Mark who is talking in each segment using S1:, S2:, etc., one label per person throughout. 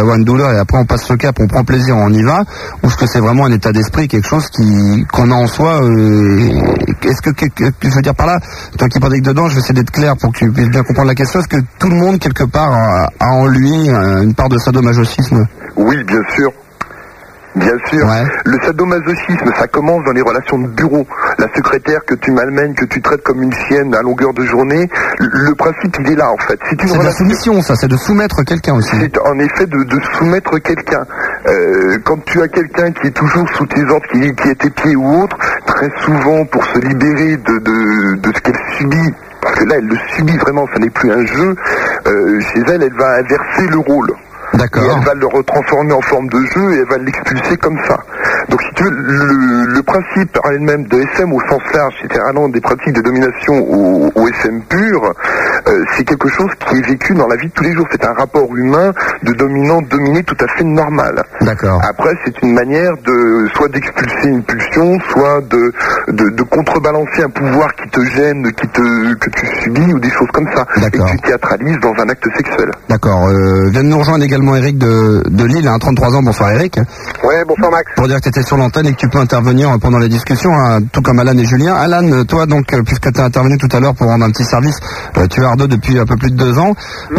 S1: d'avoir une douleur et après on passe le cap, on prend plaisir, on y va, ou est-ce que c'est vraiment un état d'esprit, quelque chose qu'on a en soi est-ce que je veux dire par là, toi qui pratiques dedans, je vais essayer d'être clair pour que tu puisses bien comprendre la question, est-ce que tout le monde quelque part a en lui une part de sadomasochisme?
S2: Oui, bien sûr. Bien sûr.
S1: Ouais.
S2: Le sadomasochisme, ça commence dans les relations de bureau. La secrétaire que tu malmènes, que tu traites comme une chienne à longueur de journée, le principe, il est là, en fait.
S1: C'est de la soumission, ça, c'est de soumettre quelqu'un aussi.
S2: C'est en effet de soumettre quelqu'un. Quand tu as quelqu'un qui est toujours sous tes ordres, qui est tes pieds ou autre, très souvent, pour se libérer de ce qu'elle subit, parce que là, elle le subit vraiment, ça n'est plus un jeu, chez elle, elle va inverser le rôle.
S1: D'accord.
S2: Et elle va le retransformer en forme de jeu et elle va l'expulser comme ça. Donc si tu veux, le principe par elle-même de SM au sens large, c'est-à-dire allant des pratiques de domination au SM pur, c'est quelque chose qui est vécu dans la vie de tous les jours. C'est un rapport humain de dominant-dominé tout à fait normal.
S1: D'accord.
S2: Après, c'est une manière soit d'expulser une pulsion, soit de contrebalancer un pouvoir qui te gêne, que tu subis ou des choses comme ça.
S1: D'accord.
S2: Et que tu théâtralises dans un acte sexuel.
S1: D'accord. Vient de nous rejoindre également Eric de Lille, 33 ans. Bonsoir Eric.
S2: Ouais, bonsoir Max.
S1: Pour dire que tu étais sur l'antenne et que tu peux intervenir pendant les discussions, hein, tout comme Alan et Julien. Alan, toi donc, puisque tu as intervenu tout à l'heure pour rendre un petit service, tu es Ardo depuis un peu plus de 2 ans.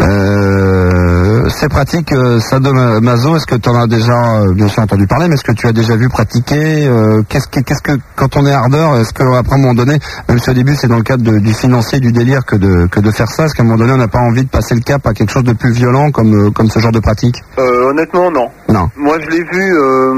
S1: Ces pratiques sadomaso, est-ce que tu en as déjà bien sûr entendu parler, mais est-ce que tu as déjà vu pratiquer qu'est-ce que quand on est ardeur, est-ce qu'après un moment donné, même si au début c'est dans le cadre du financier, du délire que de faire ça, est-ce qu'à un moment donné on n'a pas envie de passer le cap à quelque chose de plus violent comme ce genre de pratique?
S3: Honnêtement, non.
S1: Non.
S3: Moi, je l'ai vu,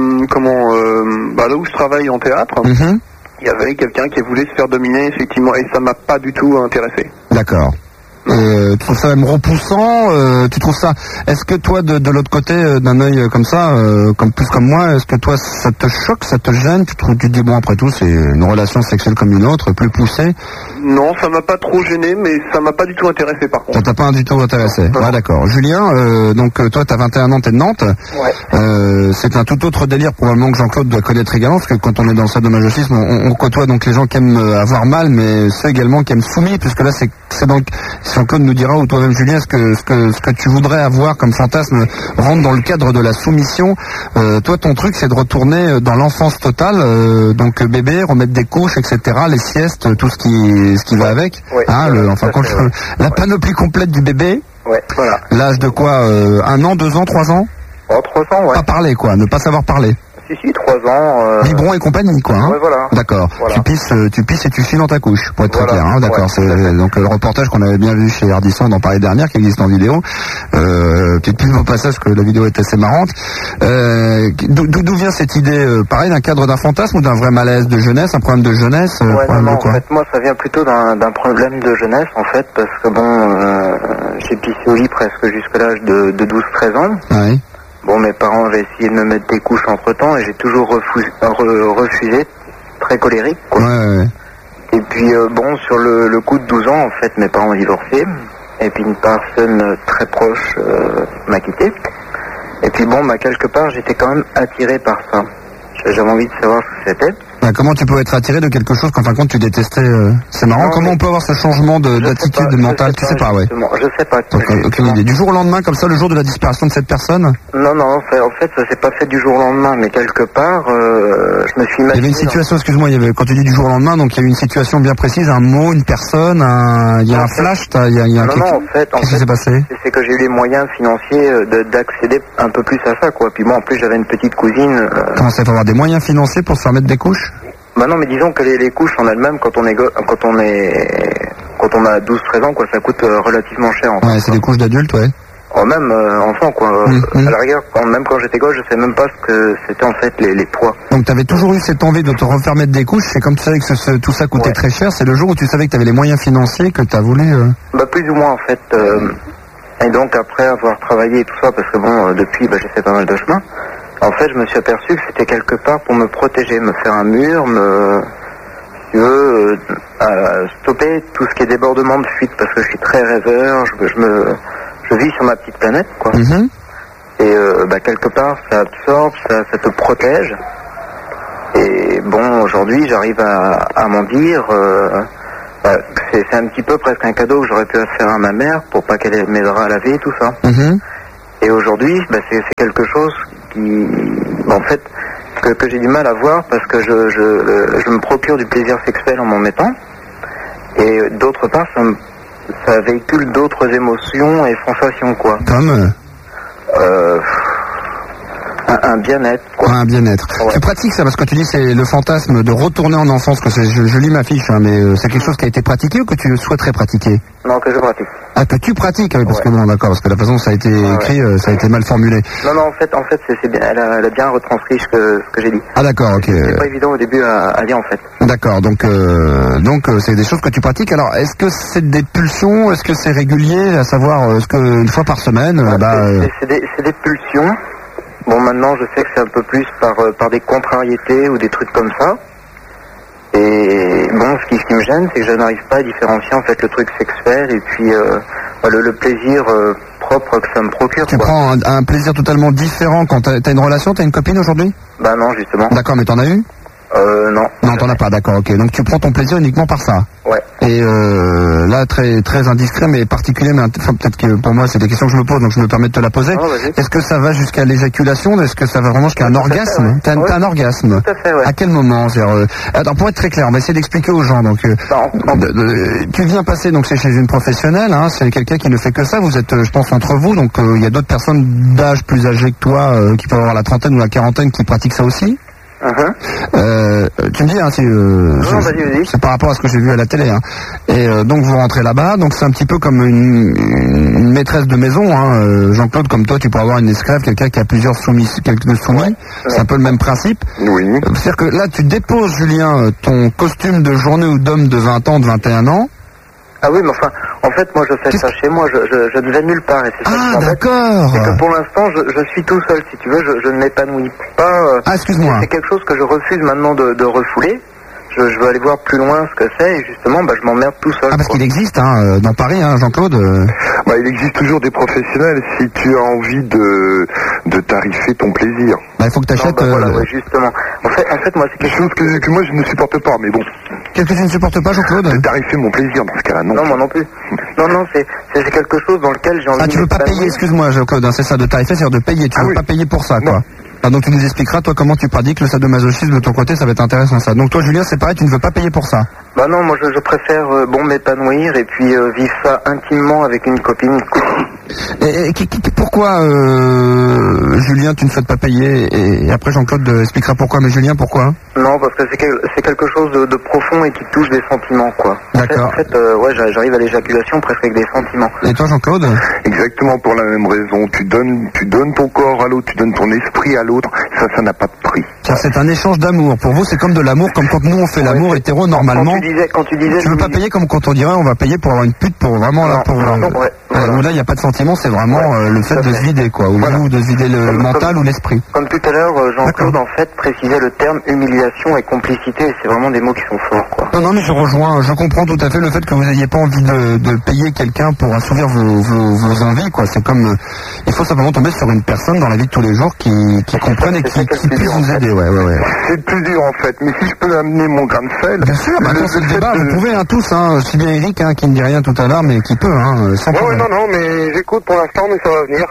S3: là où je travaille en théâtre, il y avait quelqu'un qui voulait se faire dominer, effectivement, et ça m'a pas du tout intéressé.
S1: D'accord. Tu trouves ça même repoussant, tu trouves ça, est-ce que toi de l'autre côté d'un œil comme ça, comme moi, est-ce que toi ça te choque, ça te gêne, tu te dis bon après tout c'est une relation sexuelle comme une autre, plus poussée?
S3: Non, ça m'a pas trop gêné, mais ça m'a pas du tout intéressé par contre.
S1: Ça t'a pas du tout intéressé? Ah d'accord. Julien, donc toi t'as 21 ans, t'es de Nantes.
S3: Ouais.
S1: C'est un tout autre délire probablement que Jean-Claude doit connaître également, parce que quand on est dans le sadomasochisme, on côtoie donc les gens qui aiment avoir mal, mais ceux également qui aiment soumis, puisque là c'est donc Jean-Claude nous dira, ou toi-même Julien, ce que tu voudrais avoir comme fantasme rentre dans le cadre de la soumission. Toi ton truc c'est de retourner dans l'enfance totale, donc bébé, remettre des couches, etc., les siestes, tout ce qui va avec, hein, la panoplie complète du bébé.
S3: Ouais, voilà.
S1: L'âge de quoi, 1 an, 2 ans, 3 ans?
S3: Oh, 3 ans, ouais.
S1: Pas parler quoi, ne pas savoir parler.
S3: Si, 3 ans.
S1: Biberon et compagnie, quoi. Hein.
S3: Ouais, voilà.
S1: D'accord.
S3: Voilà.
S1: Tu pisses et tu chies dans ta couche, pour être très clair. Hein. D'accord.
S3: Ouais,
S1: c'est donc le reportage qu'on avait bien vu chez Ardisson dans Paris dernière, qui existe en vidéo. Petite pub au passage, que la vidéo est assez marrante. D'où vient cette idée, pareil, d'un cadre d'un fantasme ou d'un vrai malaise de jeunesse, un problème de jeunesse?
S4: Non, en fait, moi, ça vient plutôt d'un problème de jeunesse, en fait, parce que j'ai pissé au lit presque jusqu'à l'âge de 12-13 ans.
S1: Oui.
S4: Bon, mes parents avaient essayé de me mettre des couches entre-temps et j'ai toujours refusé, très colérique, quoi.
S1: Ouais.
S4: Et puis, sur le coup de 12 ans, en fait, mes parents ont divorcé. Et puis, une personne très proche m'a quitté. Et puis, quelque part, j'étais quand même attiré par ça. J'avais envie de savoir ce que c'était.
S1: Comment tu peux être attiré de quelque chose qu'en fin de compte tu détestais? C'est marrant. Comment on peut avoir ce changement d'attitude mentale? Tu sais pas, ouais.
S4: Je sais pas.
S1: Aucune idée. Du jour au lendemain, comme ça, le jour de la disparition de cette personne?
S4: Non, en fait, ça s'est pas fait du jour au lendemain, mais quelque part, je me suis imaginé...
S1: Il y avait une situation, excuse-moi, quand tu dis du jour au lendemain, donc il y a eu une situation bien précise, un mot, une personne, il y a un flash, il y a un...
S4: Non, en fait,
S1: qu'est-ce qui s'est passé?
S4: C'est que j'ai eu les moyens financiers d'accéder un peu plus à ça, quoi. Puis moi, en plus, j'avais une petite cousine...
S1: Comment ça, il faut avoir des moyens financiers pour se faire mettre des couches?
S4: Non, mais disons que les couches en elles-mêmes, quand on a 12-13 ans, quoi, ça coûte relativement cher. En fait,
S1: c'est des couches d'adultes, ouais.
S4: Même enfant, quoi. À la rigueur, même quand j'étais gosse, je sais même pas ce que c'était en fait les poids.
S1: Donc tu avais toujours eu cette envie de te refaire mettre des couches, c'est comme tu savais que tout ça coûtait très cher, c'est le jour où tu savais que tu avais les moyens financiers que tu as voulu...
S4: Plus ou moins, en fait. Et donc, après avoir travaillé et tout ça, parce que depuis, j'ai fait pas mal de chemin. En fait, je me suis aperçu que c'était quelque part pour me protéger, me faire un mur, stopper tout ce qui est débordement de fuite, parce que je suis très rêveur, je vis sur ma petite planète, quoi. Et quelque part, ça absorbe, ça te protège. Et aujourd'hui, j'arrive à m'en dire, c'est un petit peu presque un cadeau que j'aurais pu faire à ma mère pour pas qu'elle m'aidera à laver et tout ça. Et Et aujourd'hui, c'est quelque chose qui, en fait, que j'ai du mal à voir parce que je me procure du plaisir sexuel en m'en mettant. Et d'autre part, ça véhicule d'autres émotions et sensations, quoi.
S1: Comme
S4: un bien-être, quoi.
S1: Un bien-être. Ouais. Tu pratiques ça parce que tu dis c'est le fantasme de retourner en enfance, que je lis ma fiche, hein, mais c'est quelque chose qui a été pratiqué ou que tu souhaiterais pratiquer?
S4: Non, que je pratique.
S1: Ah, que tu pratiques, oui, parce que bon, d'accord, parce que la façon dont ça a été écrit, ça a été mal formulé.
S4: Non, en fait, c'est bien, elle a bien retranscrit ce que j'ai dit.
S1: Ah, d'accord, ok.
S4: C'est pas évident au début à lire, en fait.
S1: D'accord, donc c'est des choses que tu pratiques. Alors, est-ce que c'est des pulsions? Est-ce que c'est régulier? À savoir, est-ce que une fois par semaine,
S4: c'est des pulsions. Bon, maintenant, je sais que c'est un peu plus par des contrariétés ou des trucs comme ça. Et bon, ce qui me gêne, c'est que je n'arrive pas à différencier en fait le truc sexuel et puis le plaisir propre que ça me procure.
S1: Tu prends un plaisir totalement différent quand t'as une relation, t'as une copine aujourd'hui?
S4: Bah non, justement.
S1: D'accord, mais t'en as eu?
S4: Non.
S1: Non, t'en as pas, d'accord, ok. Donc tu prends ton plaisir uniquement par ça.
S4: Ouais.
S1: Et là, très très indiscret, mais particulier, mais peut-être que pour moi c'est des questions que je me pose, donc je me permets de te la poser.
S4: Oh,
S1: est-ce que ça va jusqu'à l'éjaculation? Est-ce que ça va vraiment jusqu'à un orgasme?
S4: Ouais.
S1: T'as un orgasme?
S4: Tout à fait, ouais.
S1: À quel moment? Attends, pour être très clair, on va essayer d'expliquer aux gens. Donc, tu viens passer, donc c'est chez une professionnelle, hein, c'est quelqu'un qui ne fait que ça. Vous êtes, je pense, entre vous, donc il y a d'autres personnes d'âge plus âgées que toi, qui peuvent avoir la trentaine ou la quarantaine, qui pratiquent ça aussi. Tu me dis, hein, c'est par rapport à ce que j'ai vu à la télé, hein. Et donc vous rentrez là-bas, donc c'est un petit peu comme une maîtresse de maison, hein. Jean-Claude, comme toi, tu peux avoir une esclave, quelqu'un qui a plusieurs soumis. C'est un peu le même principe.
S2: Oui.
S1: C'est-à-dire que là, tu déposes, Julien, ton costume de journée ou d'homme de 20 ans, de 21 ans.
S4: Ah oui, mais enfin, en fait, moi, je fais ça chez moi, je ne vais nulle part. Et c'est ça
S1: ah, d'accord.
S4: C'est que pour l'instant, je suis tout seul, si tu veux, je ne m'épanouis pas.
S1: Ah, excuse-moi.
S4: C'est quelque chose que je refuse maintenant de refouler. Je veux aller voir plus loin ce que c'est, et justement, je m'emmerde tout seul.
S1: Ah, parce qu'il existe, hein, dans Paris, hein, Jean-Claude.
S2: Il existe toujours des professionnels si tu as envie de tarifer ton plaisir.
S1: Il faut que tu achètes...
S4: Voilà, justement. En fait, moi, c'est quelque chose
S2: que moi, je ne supporte pas, mais bon.
S1: Qu'est-ce que tu ne supportes pas, Jean-Claude?
S2: De tarifer mon plaisir, dans ce cas-là, non.
S4: Non, moi non plus. Non, c'est quelque chose dans lequel j'ai envie de...
S1: Ah, tu veux pas payer, excuse-moi, Jean-Claude, hein, c'est ça, de tarifer, c'est-à-dire de payer. Tu veux pas payer pour ça, quoi. Non. Ah, donc tu nous expliqueras, toi, comment tu pratiques le sadomasochisme de ton côté, ça va être intéressant, ça. Donc toi, Julien, c'est pareil, tu ne veux pas payer pour ça?
S4: Bah non, moi je préfère m'épanouir et puis vivre ça intimement avec une copine.
S1: Et pourquoi, Julien, tu ne souhaites pas payer? Et après, Jean-Claude expliquera pourquoi, mais Julien, pourquoi?
S4: Non, parce que c'est quelque chose de profond et qui touche des sentiments, quoi.
S1: D'accord.
S4: En fait, j'arrive à l'éjaculation presque avec des sentiments.
S1: Et toi, Jean-Claude?
S2: Exactement pour la même raison. Tu donnes ton corps à l'autre, tu donnes ton esprit à l'autre. Ça n'a pas de prix.
S1: C'est un échange d'amour. Pour vous, c'est comme de l'amour, comme quand nous on fait l'amour hétéro normalement.
S4: Quand tu disais,
S1: tu veux pas payer comme quand on dirait on va payer pour avoir une pute, pour vraiment là, pour. Où là, il n'y a pas de sentiment, c'est vraiment le fait de se vider, quoi, ou de se vider le mental ou l'esprit.
S4: Comme tout à l'heure, Jean-Claude, en fait, précisait le terme humiliation et complicité, c'est vraiment des mots qui sont forts, quoi.
S1: Non, mais je comprends tout à fait le fait que vous n'ayez pas envie de payer quelqu'un pour assouvir vos envies, quoi. C'est comme, il faut simplement tomber sur une personne dans la vie de tous les jours qui comprenne et qui puisse vous aider, ouais.
S2: C'est le plus dur, en fait, mais si je peux amener mon grain de sel.
S1: Bien sûr, c'est le débat, vous pouvez, tous, aussi bien Eric, qui ne dit rien tout à l'heure, mais qui peut, sans problème.
S3: Non, mais j'écoute pour l'instant, mais ça va venir.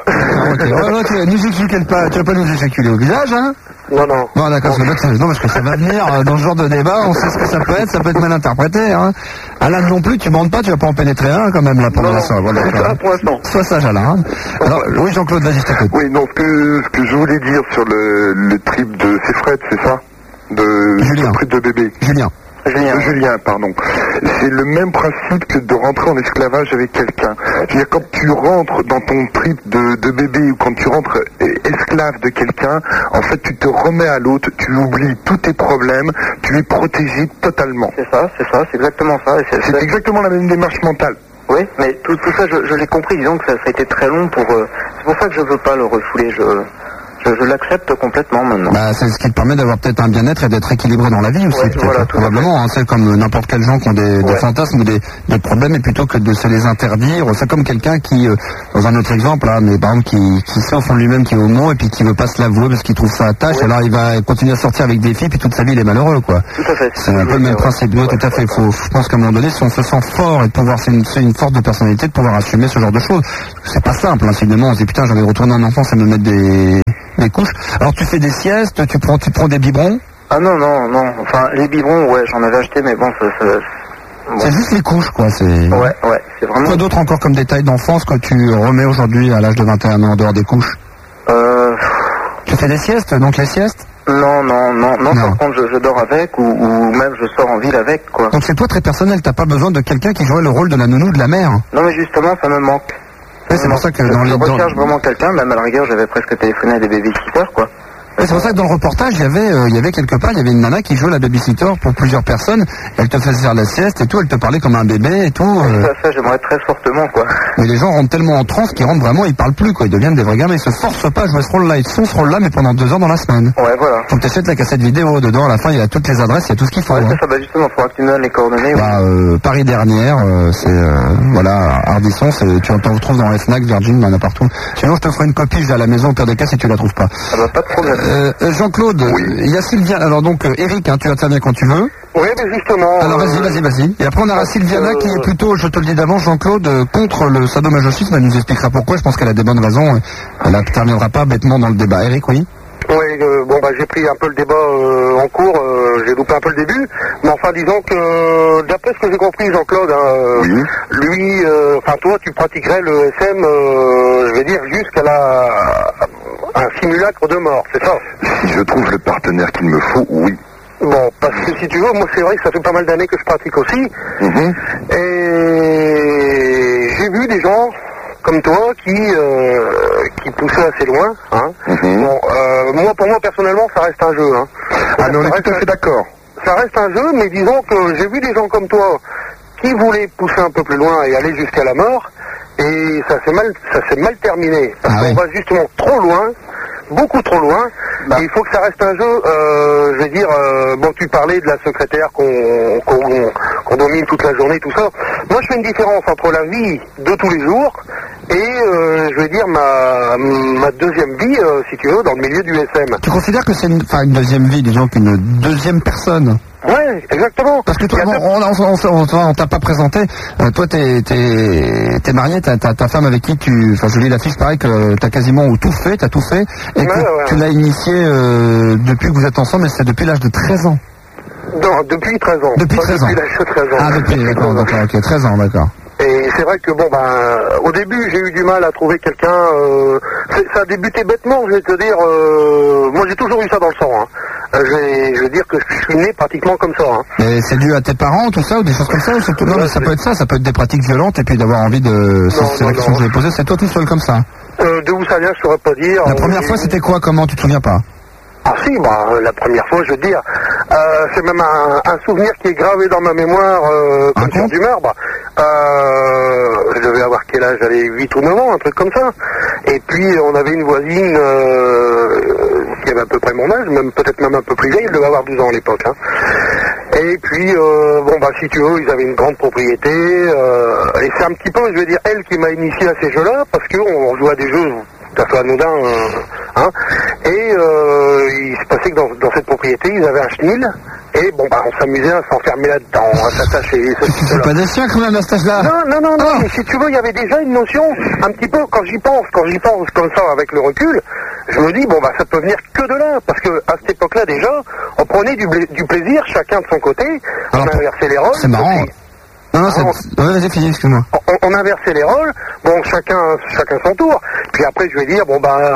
S1: Tu vas pas nous éjaculer au visage, hein?
S3: Non.
S1: Non, d'accord, non, parce que ça va venir dans ce genre de débat, on sait ce que ça peut être mal interprété, hein. Alain non plus, tu bandes pas, tu vas pas en pénétrer un, quand même, là, pour l'instant. Voilà,
S3: pour l'instant.
S1: Sois sage, Alain. Alors, oui, Jean-Claude, vas-y, je t'écoute.
S2: Oui, non, ce que je voulais dire sur le trip de Fred, c'est ça?
S1: Julien.
S2: Le trip de bébé. Julien, pardon. C'est le même principe que de rentrer en esclavage avec quelqu'un. Je veux dire, quand tu rentres dans ton trip de bébé ou quand tu rentres esclave de quelqu'un, en fait, tu te remets à l'autre, tu oublies tous tes problèmes, tu es protégé totalement.
S4: C'est ça, c'est exactement ça.
S2: C'est exactement la même démarche mentale.
S4: Oui, mais tout ça, je l'ai compris. Disons que ça a été très long pour... c'est pour ça que je veux pas le refouler. Je l'accepte complètement maintenant.
S1: Bah, c'est ce qui te permet d'avoir peut-être un bien-être et d'être équilibré dans la vie aussi, peut-être.
S4: Voilà,
S1: probablement, hein, c'est comme n'importe quel gens qui ont des fantasmes ou des problèmes, et plutôt que de se les interdire, c'est comme quelqu'un qui, dans un autre exemple, là, mais par exemple, qui sait au fond de lui-même qu'il est homo et puis qui veut pas se l'avouer parce qu'il trouve ça attache, alors il va continuer à sortir avec des filles, puis toute sa vie il est malheureux, quoi.
S4: Tout à fait.
S1: C'est un peu le même principe. Oui, tout à fait. Je pense qu'à un moment donné, si on se sent fort et de pouvoir, c'est une force de personnalité de pouvoir assumer ce genre de choses. C'est pas simple, hein, finalement. On se dit, putain, j'avais retourné en enfance et me mettre des couches. Alors tu fais des siestes, tu prends des biberons?
S4: Ah non. Enfin, les biberons, ouais, j'en avais acheté, mais bon, bon.
S1: C'est juste les couches, quoi.
S4: Ouais, c'est vraiment...
S1: Quoi d'autre encore comme détail d'enfance que tu remets aujourd'hui à l'âge de 21 ans en dehors des couches? Tu fais des siestes, donc les siestes?
S4: Non. Par contre, je dors avec, ou même je sors en ville avec, quoi.
S1: Donc c'est toi très personnel, t'as pas besoin de quelqu'un qui jouerait le rôle de la nounou de la mère?
S4: Non, mais justement, ça me manque.
S1: Oui, c'est pour ça que
S4: je recherche vraiment quelqu'un, même à la rigueur, j'avais presque téléphoné à des babysitters, quoi.
S1: C'est pour ça que dans le reportage, il y avait quelque part, il y avait une nana qui jouait la babysitter pour plusieurs personnes. Elle te faisait faire la sieste et tout, elle te parlait comme un bébé et tout.
S4: Ça, j'aimerais très fortement, quoi.
S1: Mais les gens rentrent tellement en transe qu'ils rentrent vraiment, ils parlent plus, quoi. Ils deviennent des vrais gamins, ils se forcent pas à jouer ce rôle-là. Ils font ce rôle-là, mais pendant 2 heures dans la semaine.
S4: Ouais, voilà.
S1: Faut que tu achètes la cassette vidéo. Dedans, à la fin, il y a toutes les adresses, il y a tout ce qu'il faut.
S4: Ouais, ça, justement, faudra que tu me donnes les coordonnées.
S1: Paris dernière, voilà, Ardisson, tu t'en retrouves dans les Fnac, Virgin, il y en a partout. Sinon, je te ferai une copie, j'ai à la maison, au pire des cas, si tu la trouves pas.
S4: Ah bah, pas de problème.
S1: Jean-Claude, il y a Sylviane, alors donc Eric, hein, tu interviens quand tu veux.
S2: Oui, mais justement...
S1: Alors vas-y. Et après on aura Sylviana qui est plutôt, je te le dis d'avance, Jean-Claude, contre le sadomasochisme. Elle nous expliquera pourquoi, je pense qu'elle a des bonnes raisons. Elle n'interviendra pas bêtement dans le débat. Eric, oui.
S2: Oui, j'ai pris un peu le débat en cours, j'ai loupé un peu le début, mais enfin disons que d'après ce que j'ai compris, Jean-Claude, lui, toi tu pratiquerais le SM, je vais dire, jusqu'à un simulacre de mort, c'est ça?
S5: Si je trouve le partenaire qu'il me faut, oui.
S2: Bon, parce que si tu veux, moi c'est vrai que ça fait pas mal d'années que je pratique aussi, et j'ai vu des gens comme toi qui poussaient assez loin, hein. Bon, pour moi personnellement ça reste un jeu, hein.
S5: Ah mais on est tout à fait d'accord.
S2: Ça reste un jeu, mais disons que j'ai vu des gens comme toi qui voulaient pousser un peu plus loin et aller jusqu'à la mort, et ça s'est mal terminé, parce qu'on va justement trop loin, beaucoup trop loin, et il faut que ça reste un jeu, je vais dire, tu parlais de la secrétaire qu'on domine toute la journée, tout ça. Moi je fais une différence entre la vie de tous les jours et, je vais dire, ma deuxième vie, si tu veux, dans le milieu du SM.
S1: Tu considères que c'est une deuxième vie, disons qu'une deuxième personne?
S2: Ouais, exactement.
S1: Parce que toi, on t'a pas présenté. Toi, t'es marié, t'as ta femme avec qui je lis la fiche, pareil que t'as quasiment tout fait, et que tu l'as initié depuis que vous êtes ensemble, mais c'est depuis l'âge de 13 ans.
S2: Non, depuis 13 ans.
S1: Depuis 13 ans.
S2: Depuis l'âge de 13 ans.
S1: Ah, d'accord, ok, 13 ans, d'accord.
S2: Et c'est vrai que au début j'ai eu du mal à trouver quelqu'un, ça a débuté bêtement, je vais te dire, moi j'ai toujours eu ça dans le sang, hein. Je veux dire que je suis né pratiquement comme ça, hein.
S1: Et c'est dû à tes parents, tout ça, ou des choses comme ça, ou c'est tout... Non, mais ça peut être ça peut être des pratiques violentes, et puis d'avoir envie de... C'est la question que je vais poser, c'est toi tout seul comme ça?
S2: De où ça vient, je saurais pas dire.
S1: La première fois c'était quoi, comment, tu te souviens pas?
S2: Ah si, la première fois, je veux dire, c'est même un souvenir qui est gravé dans ma mémoire, comme sur du marbre. Je devais avoir quel âge? J'avais 8 ou 9 ans, un truc comme ça. Et puis, on avait une voisine qui avait à peu près mon âge, peut-être même un peu plus vieille, elle devait avoir 12 ans à l'époque, hein. Et puis, si tu veux, ils avaient une grande propriété, et c'est un petit peu, je veux dire, elle qui m'a initié à ces jeux-là, parce qu'on jouait à des jeux tout à fait anodins, hein. Et il se passait que dans cette propriété, ils avaient un chenil, et on s'amusait à s'enfermer là-dedans, à s'attacher.
S1: Tu fais pas des chiens quand même à cet âge-là?
S2: Non, mais si tu veux, il y avait déjà une notion, un petit peu, quand j'y pense comme ça avec le recul, je me dis, ça peut venir que de là, parce que à cette époque-là déjà, on prenait du plaisir, chacun de son côté, on inversait les rôles.
S1: C'est marrant. Non, vas-y, finis, excuse-moi.
S2: On inversait les rôles, chacun son tour. Puis après, je vais dire,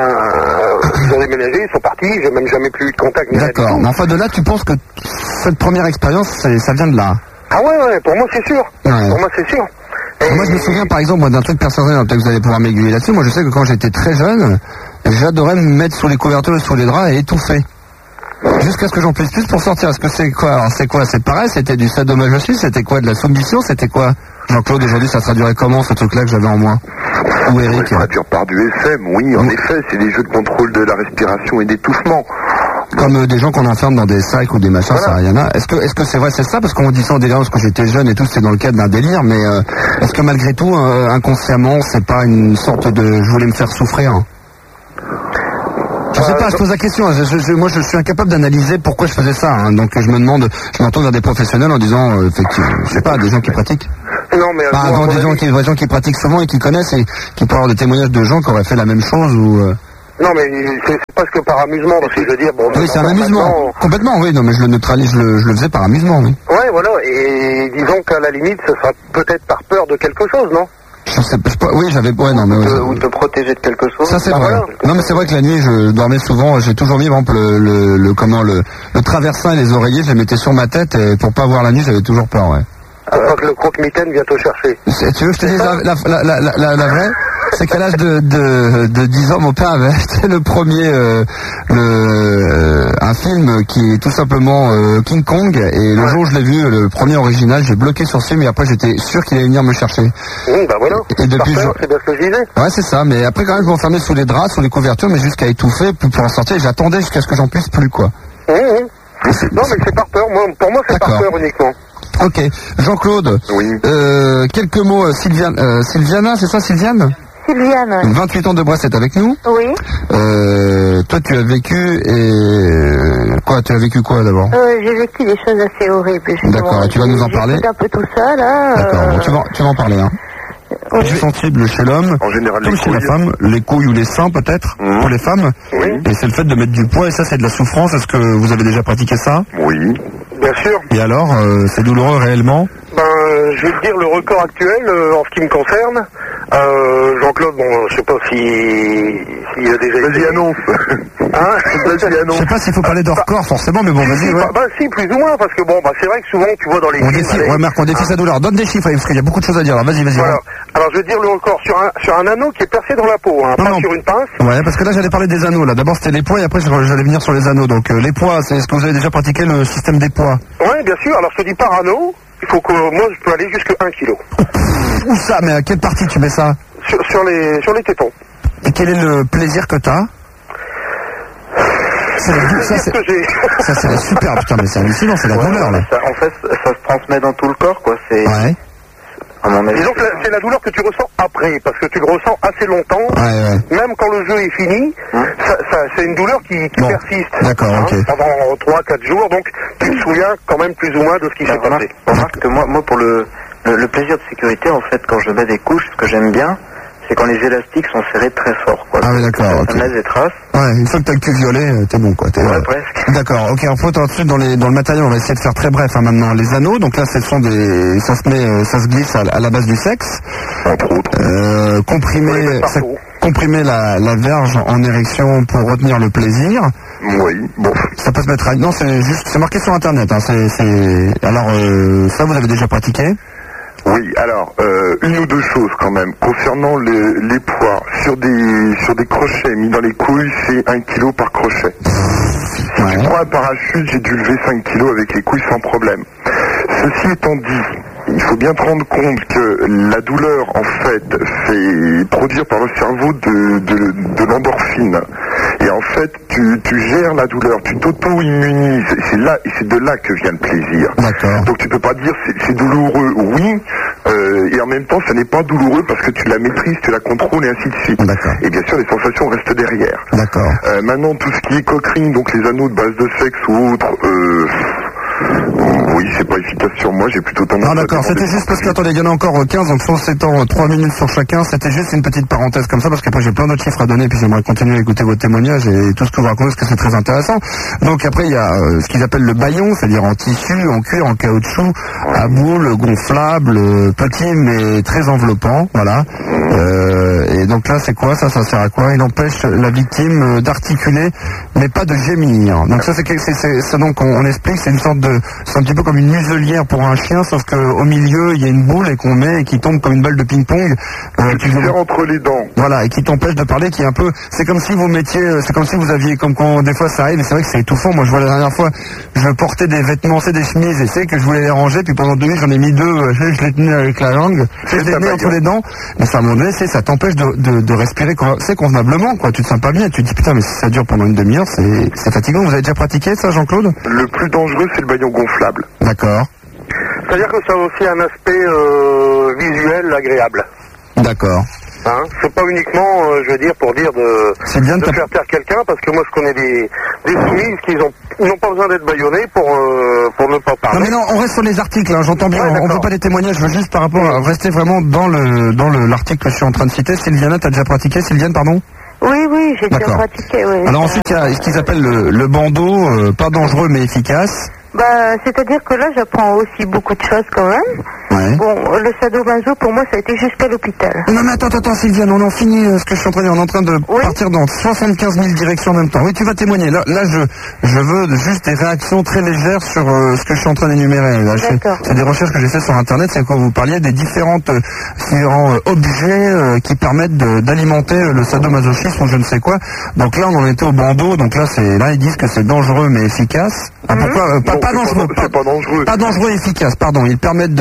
S2: ils ont déménagé, ils sont partis, j'ai même jamais plus eu de contact.
S1: D'accord, mais enfin de là, tu penses que cette première expérience, ça vient de là?
S2: Ah ouais, pour moi c'est sûr.
S1: Ouais.
S2: Pour moi c'est sûr. Et
S1: moi je me souviens par exemple d'un truc personnel, peut-être que vous allez pouvoir m'aiguiller là-dessus. Moi je sais que quand j'étais très jeune, j'adorais me mettre sous les couvertures et sous les draps et étouffer. Jusqu'à ce que j'en puisse plus pour sortir. Est-ce que c'est quoi? Alors c'est quoi? C'est pareil, c'était du sadomasochisme, c'était quoi? De la soumission, c'était quoi? Jean-Claude, aujourd'hui ça se traduirait comment ce truc-là que j'avais en moi? Ou Eric.
S2: On pourrait traduire par du FM, oui, en effet, c'est des jeux de contrôle de la respiration et d'étouffement.
S1: Comme des gens qu'on enferme dans des sacs ou des machins, ça rien à. Est-ce que c'est vrai, c'est ça? Parce qu'on dit ça en délire, parce que j'étais jeune et tout, c'est dans le cadre d'un délire, mais est-ce que malgré tout, inconsciemment, c'est pas une sorte de je voulais me faire souffrir? Je sais pas, je pose la question. Moi, je suis incapable d'analyser pourquoi je faisais ça. Hein. Donc, je me tourne vers des professionnels en disant, effectivement, je sais pas, des gens qui pratiquent.
S2: Non, mais
S1: des gens qui pratiquent souvent et qui connaissent et qui pourraient avoir des témoignages de gens qui auraient fait la même chose ou.
S2: Non, mais c'est presque par amusement, parce que je veux dire, bon.
S1: Oui, c'est un amusement. Complètement, oui. Non, mais je le neutralise, je le faisais par amusement, oui.
S2: Ouais, voilà. Et disons qu'à la limite, ce sera peut-être par peur de quelque chose, non?
S1: Je sais pas, oui, j'avais, ouais, non, mais
S4: ou te protéger de quelque chose.
S1: Ça, c'est vrai. Voilà. Non, mais c'est vrai que la nuit, je dormais souvent, j'ai toujours mis, par exemple, le traversin et les oreillers, je les mettais sur ma tête, et pour pas voir la nuit, j'avais toujours peur, ouais.
S2: Quand le croque-mitaine vient te chercher.
S1: Tu veux que je te dise la vraie? C'est qu'à l'âge de 10 ans, mon père avait acheté le premier, un film qui est tout simplement King Kong, et le jour où je l'ai vu, le premier original, j'ai bloqué sur ce film, et après j'étais sûr qu'il allait venir me chercher.
S2: Bah voilà.
S1: Et depuis,
S2: c'est bien ce que je disais.
S1: Ouais, c'est ça, mais après quand même je m'enfermais sous les draps, sous les couvertures, mais jusqu'à étouffer, puis pour en sortir, et j'attendais jusqu'à ce que j'en puisse plus, quoi.
S2: Non, mais c'est par peur, pour moi c'est par peur uniquement.
S1: Ok. Jean-Claude.
S2: Oui.
S1: Quelques mots, Sylviana, c'est ça, Sylviane?
S6: Sylviane.
S1: 28 ans de Brest est avec nous.
S6: Oui.
S1: Toi, tu as vécu quoi? Tu as vécu quoi d'abord?
S6: J'ai vécu des choses assez horribles.
S1: D'accord. Et tu vas nous en parler?
S6: Un peu tout ça là.
S1: D'accord. Bon, tu vas en parler, hein.
S6: Oui.
S1: Sensible chez l'homme,
S2: en général,
S1: comme chez la femme, les couilles ou les seins peut-être, pour les femmes.
S2: Oui.
S1: Et c'est le fait de mettre du poids, et ça c'est de la souffrance. Est-ce que vous avez déjà pratiqué ça?
S2: Oui. Bien sûr.
S1: Et alors, c'est douloureux réellement?
S2: Je vais te dire le record actuel en ce qui me concerne. Jean-Claude, bon, je sais pas s'il y a déjà... Vas-y, annonce. Hein? Vas-y, annonce.
S1: Je sais pas s'il faut parler de record forcément, mais bon, vas-y, ouais.
S2: Si, plus ou moins, parce que bon, c'est vrai que souvent, tu vois dans les films...
S1: Marc, on défie sa douleur. Donne des chiffres, il y a beaucoup de choses à dire. Alors, vas-y.
S2: Voilà. Alors, je vais dire le record sur un anneau qui est percé dans la peau, hein, pas sur une pince.
S1: Ouais, parce que là, j'allais parler des anneaux, là. D'abord, c'était les poids, et après, j'allais venir sur les anneaux. Donc, les poids, est-ce que vous avez déjà pratiqué le système des poids?
S2: Ouais, bien sûr. Alors, je te dis par anneau, il faut que moi, je peux aller jusqu'à 1 kilo.
S1: Où ça? Mais à quelle partie tu mets ça?
S2: Sur les tétons.
S1: Et quel est le plaisir que t'as? Ça, c'est super, putain, mais c'est hallucinant, c'est la douleur, là.
S4: En fait, ça se transmet dans tout le corps, quoi.
S1: Ouais.
S4: À mon avis.
S2: Disons que c'est la douleur que tu ressens après, parce que tu le ressens assez longtemps.
S1: Ouais.
S2: Même quand le jeu est fini, c'est une douleur qui persiste.
S1: D'accord, ok.
S2: Pendant 3-4 jours, donc tu te souviens quand même plus ou moins de ce qui s'est passé.
S4: Remarque que moi, pour le plaisir de sécurité, en fait, quand je mets des couches, ce que j'aime bien, c'est quand les élastiques sont serrés très fort, quoi.
S1: Ah oui, d'accord, ok.
S4: Ça laisse des traces.
S1: Ouais, une fois que t'as le cul violet, t'es bon, quoi.
S4: Ouais, presque.
S1: D'accord, ok, ensuite dans le matériel, on va essayer de faire très bref, hein, maintenant. Les anneaux, donc là, ça se glisse à la base du sexe.
S2: Entre autres.
S1: Comprimer la verge en érection pour retenir le plaisir.
S2: Oui, bon.
S1: Ça peut se mettre non, c'est marqué sur internet, hein, alors, ça, vous avez déjà pratiqué?
S2: Oui, alors, une ou deux choses quand même. Concernant les poids, sur des crochets mis dans les couilles, c'est 1 kilo par crochet. Si tu prends un parachute, j'ai dû lever 5 kilos avec les couilles sans problème. Ceci étant dit, il faut bien te rendre compte que la douleur, en fait, fait produire par le cerveau de l'endorphine. Et en fait, tu gères la douleur, tu t'auto-immunises. Et c'est de là que vient le plaisir.
S1: D'accord.
S2: Donc tu peux pas dire c'est douloureux, oui, et en même temps, ça n'est pas douloureux parce que tu la maîtrises, tu la contrôles et ainsi de suite.
S1: D'accord.
S2: Et bien sûr, les sensations restent derrière.
S1: D'accord.
S2: Maintenant, tout ce qui est coquerine, donc les anneaux de base de sexe ou autres, oui, c'est pas efficace sur moi, j'ai plutôt tendance à...
S1: Non, d'accord, c'était juste parce qu'attendez, il y en a encore 15, donc sans s'étendre 3 minutes sur chacun, c'était juste une petite parenthèse comme ça, parce qu'après j'ai plein d'autres chiffres à donner, puis j'aimerais continuer à écouter votre témoignage et tout ce que vous racontez, parce que c'est très intéressant. Donc après, il y a ce qu'ils appellent le baillon, c'est-à-dire en tissu, en cuir, en caoutchouc, à boule, gonflable, petit mais très enveloppant, voilà. Et donc là, c'est quoi ça sert à quoi? Il empêche la victime d'articuler, mais pas de gémir. Donc ça, c'est donc on explique, c'est une sorte c'est un petit peu comme une muselière pour un chien, sauf qu'au milieu il y a une boule et qu'on met et qui tombe comme une balle de ping-pong.
S2: Tu serres entre les dents.
S1: Voilà, et qui t'empêche de parler, qui est un peu, c'est comme si vous mettiez, c'est comme si vous aviez, comme quand des fois ça arrive, et c'est vrai que c'est étouffant. Moi je vois la dernière fois, je portais des vêtements, c'est des chemises, et c'est que je voulais les ranger, puis pendant 2 minutes j'en ai mis 2, je les tenais avec la langue, je les tenais entre les dents, mais ça à un moment donné, ça t'empêche t'empêche de respirer convenablement, quoi. Tu te sens pas bien, tu te dis putain, mais si ça dure pendant une demi-heure, c'est fatigant. Vous avez déjà pratiqué ça, Jean-Claude?
S2: Le plus dangereux, c'est le baillon gonflable.
S1: D'accord.
S7: C'est-à-dire que ça a aussi un aspect visuel agréable.
S1: D'accord.
S7: Hein, c'est pas uniquement, je veux dire, pour dire de faire taire quelqu'un, parce que moi je connais des soumises qui n'ont pas besoin d'être baïonnés pour ne pas parler.
S1: Non mais non, on reste sur les articles, hein, j'entends bien, on veut pas des témoignages, je veux juste par rapport à rester vraiment dans l'article que je suis en train de citer. Sylviana, t'as déjà pratiqué? Sylviane, pardon?
S6: Oui, j'ai déjà pratiqué, oui.
S1: Alors ensuite, il y a ce qu'ils appellent le bandeau, pas dangereux mais efficace.
S6: Bah, c'est-à-dire que là, j'apprends aussi beaucoup de choses quand même.
S1: Ouais.
S6: Bon, le sadomaso, pour moi, ça a été jusqu'à l'hôpital.
S1: Non mais attends, Sylviane, on en finit ce que je suis en train de dire. On est en train de partir dans 75 000 directions en même temps. Oui, tu vas témoigner. Là je veux juste des réactions très légères sur ce que je suis en train d'énumérer. C'est des recherches que j'ai fait sur Internet. C'est quand vous parliez des différents objets qui permettent d'alimenter le sadomasochisme ou je ne sais quoi. Donc là, on en était au bandeau. Donc là, ils disent que c'est dangereux mais efficace. Ah, pourquoi pas dangereux, pas dangereux et efficace, pardon. Ils permettent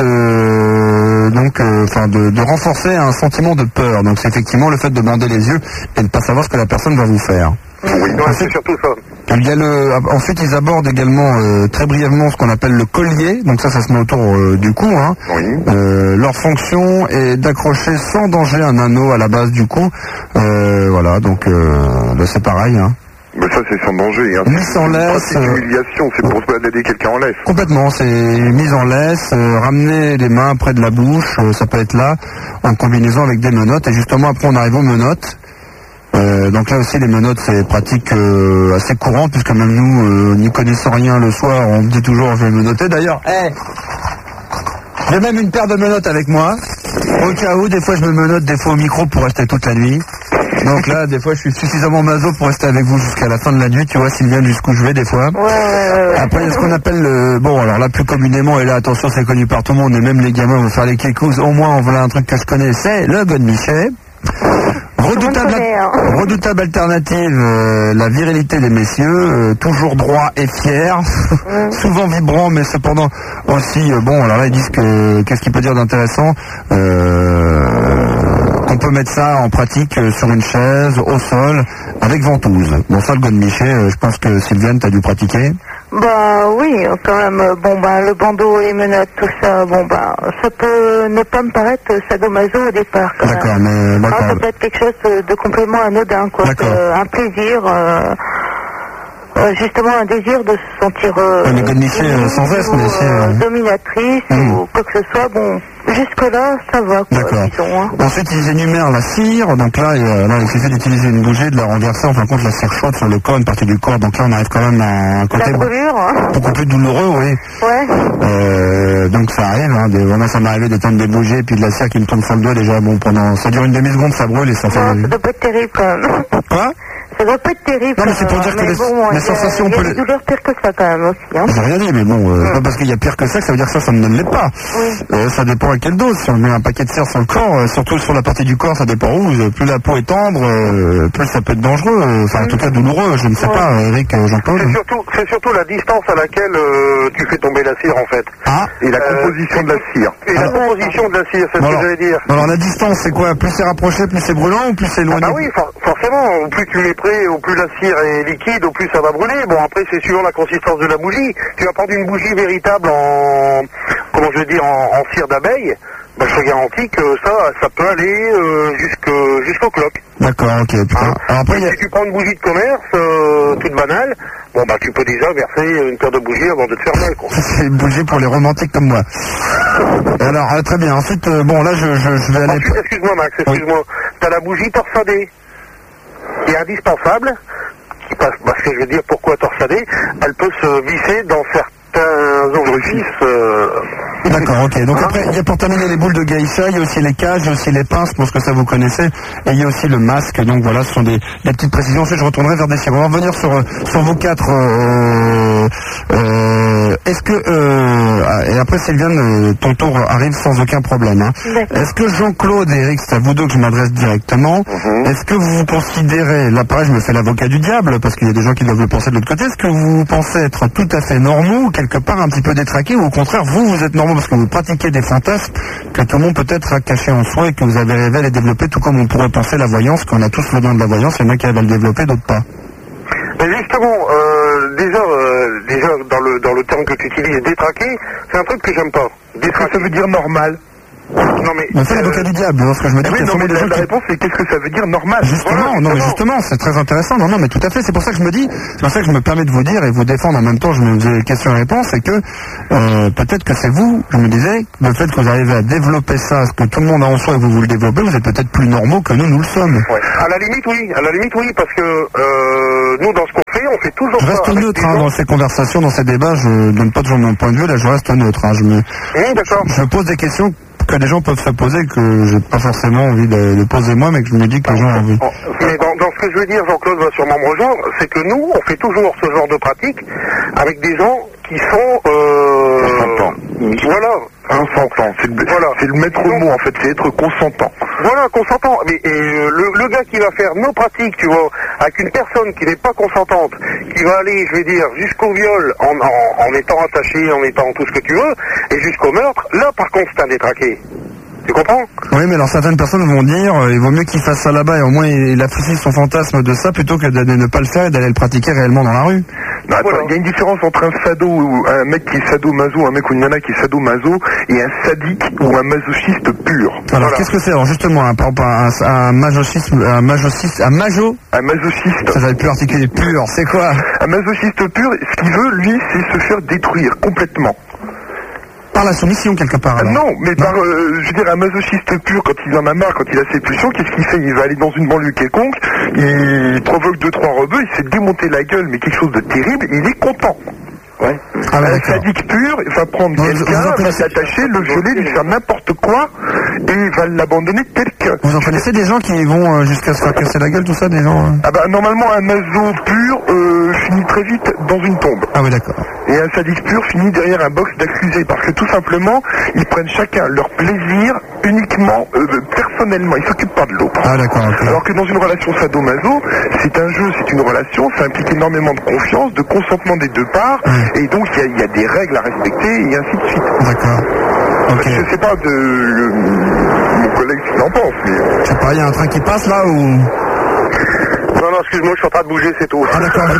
S1: de renforcer un sentiment de peur. Donc c'est effectivement le fait de bander les yeux et de ne pas savoir ce que la personne va vous faire.
S7: Oui, c'est surtout ça.
S1: Il y a ensuite ils abordent également très brièvement ce qu'on appelle le collier. Donc ça se met autour du cou. Hein.
S2: Oui.
S1: Leur fonction est d'accrocher sans danger un anneau à la base du cou. Voilà, donc c'est pareil. Hein.
S2: Mais ça c'est sans danger. Hein.
S1: Mise en laisse.
S2: C'est une humiliation, c'est pour aider quelqu'un en laisse.
S1: Complètement, c'est mise en laisse, ramener les mains près de la bouche, ça peut être là, en combinaison avec des menottes. Et justement après on arrive aux menottes. Donc là aussi les menottes c'est pratique assez courant, puisque même nous, n'y connaissant rien le soir, on dit toujours je vais menotter. D'ailleurs, j'ai même une paire de menottes avec moi. Au cas où, des fois je me menotte des fois au micro pour rester toute la nuit. Donc là, des fois, je suis suffisamment maso pour rester avec vous jusqu'à la fin de la nuit, tu vois, Sylviane, jusqu'où je vais des fois.
S6: Ouais.
S1: Après, il y a ce qu'on appelle bon, alors là, plus communément, et là, attention, c'est connu par tout le monde, et même les gamins vont faire les kékous, au moins, on voilà un truc que je connais, c'est le godemiché. Redoutable alternative, la virilité des messieurs, toujours droit et fier, souvent vibrant, mais cependant aussi, bon, alors là, ils disent que, qu'est-ce qu'il peut dire d'intéressant, qu'on peut mettre ça en pratique sur une chaise, au sol, avec ventouse. Bon, ça, le godemiché, je pense que Sylviane, t'as dû pratiquer.
S6: Bah oui, quand même, le bandeau, les menottes, tout ça, ça peut ne pas me paraître sadomaso au départ.
S1: D'accord, mais d'accord.
S6: Ça peut être quelque chose de complètement anodin, quoi. Un plaisir, justement un désir de se sentir
S1: le godemiché sans veste, mais c'est
S6: dominatrice ou quoi que ce soit. Bon, jusque-là, ça va, quoi.
S1: D'accord.
S6: Disons, hein.
S1: Ensuite, ils énumèrent la cire. Donc là, il suffit d'utiliser une bougie, de la renverser. En fin de compte, la cire chaude sur le corps, une partie du corps. Donc là, on arrive quand même à un côté beaucoup plus douloureux, oui.
S6: Ouais.
S1: Donc ça arrive. Moi, ça m'est arrivé d'éteindre des bougies et puis de la cire qui me tombe sur le doigt. Déjà, bon, ça dure une demi-seconde, ça brûle et ça fait...
S6: Ça doit pas être terrible, quand même.
S1: Quoi?
S6: Ça doit pas être terrible.
S1: Non, mais c'est pour dire que les sensations...
S6: Il y a des douleurs pires que ça, quand même, aussi. Hein.
S1: J'ai rien dit, mais bon, pas parce qu'il y a pire que ça veut dire que ça ne donne les pas.
S6: Oui.
S1: Ça dépend à quelle dose. Si on met un paquet de cire sur le corps, surtout sur la partie du corps, ça dépend où. Plus la peau est tendre, plus ça peut être dangereux. Enfin, en tout cas, douloureux. Je ne sais pas, Eric, Jean-Claude.
S7: C'est surtout la distance à laquelle tu fais tomber la cire, en fait.
S1: Ah.
S2: Et la composition de la cire.
S7: Et la composition de la cire, c'est ce que j'allais dire.
S1: Alors, la distance, c'est quoi? Plus c'est rapproché, plus c'est brûlant ou plus c'est éloigné?
S7: Ah bah oui, forcément. Au plus tu mets près, au plus la cire est liquide, au plus ça va brûler. Bon, après, c'est suivant la consistance de la bougie. Tu vas prendre une bougie véritable en cire d'abeille. Bah, je te garantis que ça peut aller jusqu'au cloque.
S1: D'accord, ok. Alors après,
S7: si tu prends une bougie de commerce, toute banale, tu peux déjà verser une paire de bougies avant de te faire mal, quoi.
S1: C'est une bougie pour les romantiques comme moi. Alors, très bien. Ensuite, là, je vais aller...
S7: Excuse-moi, Max, excuse-moi. T'as la bougie torsadée, qui est indispensable, parce que je veux dire pourquoi torsadée, elle peut se visser dans certains orifices.
S1: D'accord, ok. Donc après, il y a pour terminer les boules de geisha, il y a aussi les cages, il y a aussi les pinces, je pense que ça vous connaissez, et il y a aussi le masque. Donc voilà, ce sont des petites précisions. Ensuite, je retournerai vers des cires. On va revenir sur vos quatre. Est-ce que et après Sylviane, ton tour arrive sans aucun problème. Hein. Est-ce que Jean-Claude et Eric, c'est à vous deux que je m'adresse directement. Est-ce que vous vous considérez, là pareil, je me fais l'avocat du diable parce qu'il y a des gens qui doivent le penser de l'autre côté. Est-ce que vous pensez être tout à fait normaux ou quelque part un petit peu détraqués ou au contraire vous êtes normaux? parce que vous pratiquez des fantasmes que tout le monde peut-être a cachés en soi et que vous avez rêvé à les développer, tout comme on pourrait penser la voyance, qu'on a tous le don de la voyance, il y en a qui arrivent à le développer, d'autres pas.
S7: Mais justement, déjà dans le terme que tu utilises, détraqué, c'est un truc que j'aime pas.
S2: Détraqué, ça veut dire normal.
S7: Non mais
S1: c'est l'avocat du diable, parce que je me dis
S2: oui, non, mais la réponse c'est qu'est-ce que ça veut dire normal.
S1: Justement, voilà, non mais justement, c'est très intéressant. Non mais tout à fait, c'est pour ça que je me dis, c'est pour ça que je me permets de vous dire et vous défendre en même temps, je me faisais questions-réponses, c'est que peut-être que c'est vous, je me disais, le fait que vous arrivez à développer ça, ce que tout le monde a en soi et que vous le développez, vous êtes peut-être plus normaux que nous le sommes.
S7: Ouais. À la limite oui, parce que nous dans ce qu'on fait, on fait toujours
S1: ça. Je reste neutre dans ces conversations, dans ces débats, je donne pas toujours mon point de vue, là je reste neutre. Je pose des questions que les gens peuvent se poser, que j'ai pas forcément envie de poser moi, mais que je me dis que les gens ont envie.
S7: Mais dans ce que je veux dire, Jean-Claude va sûrement me rejoindre, c'est que nous, on fait toujours ce genre de pratique avec des gens qui sont...
S2: Consentants.
S7: Voilà.
S2: Consentant. C'est le maître mot, en fait, c'est être consentant.
S7: Voilà, consentant. Mais le gars qui va faire nos pratiques, tu vois, avec une personne qui n'est pas consentante, qui va aller, je vais dire, jusqu'au viol en étant attaché, en étant tout ce que tu veux, et jusqu'au meurtre, là, par contre, c'est un détraqué. Tu comprends?
S1: Oui, mais alors certaines personnes vont dire il vaut mieux qu'il fasse ça là-bas et au moins il affiche son fantasme de ça plutôt que de ne pas le faire et d'aller le pratiquer réellement dans la rue.
S2: Non, attends, il y a une différence entre un sado ou un mec qui est sado-maso, un mec ou une nana qui est sado-maso et un sadique ou un masochiste pur.
S1: Alors voilà. Qu'est-ce que c'est alors justement un masochiste, un masochiste ça va être plus articulé, pur, c'est quoi?
S2: Un masochiste pur, ce qu'il veut lui c'est se faire détruire complètement.
S1: Par la soumission quelque part alors.
S2: Non, mais par, je veux dire, un masochiste pur, quand il en a marre, quand il a ses pulsions, qu'est-ce qu'il fait? Il va aller dans une banlieue quelconque, il provoque 2-3 rebeux, il se fait démonter la gueule, mais quelque chose de terrible, il est content. Ouais.
S1: Ah,
S2: un sadique pur va prendre quelqu'un, va s'attacher, le violer, lui faire n'importe quoi, et va l'abandonner tel que.
S1: Vous en connaissez des gens qui vont jusqu'à se faire casser la gueule, tout ça, des gens
S2: Ah bah normalement un maso pur finit très vite dans une tombe.
S1: Ah oui d'accord.
S2: Et un sadique pur finit derrière un box d'accusés, parce que tout simplement, ils prennent chacun leur plaisir uniquement, personnellement, ils s'occupent pas de l'autre.
S1: Ah d'accord, okay.
S2: Alors que dans une relation sado-maso, c'est un jeu, c'est une relation, ça implique énormément de confiance, de consentement des deux parts, et donc il y a des règles à respecter, et ainsi de suite.
S1: D'accord. Okay.
S2: Je sais pas de mon collègue ce qu'il en pense, mais...
S1: Je sais pas, il y a un train qui passe là ou...
S7: Non, excuse-moi, je suis en train de bouger, c'est tout.
S1: Ah d'accord,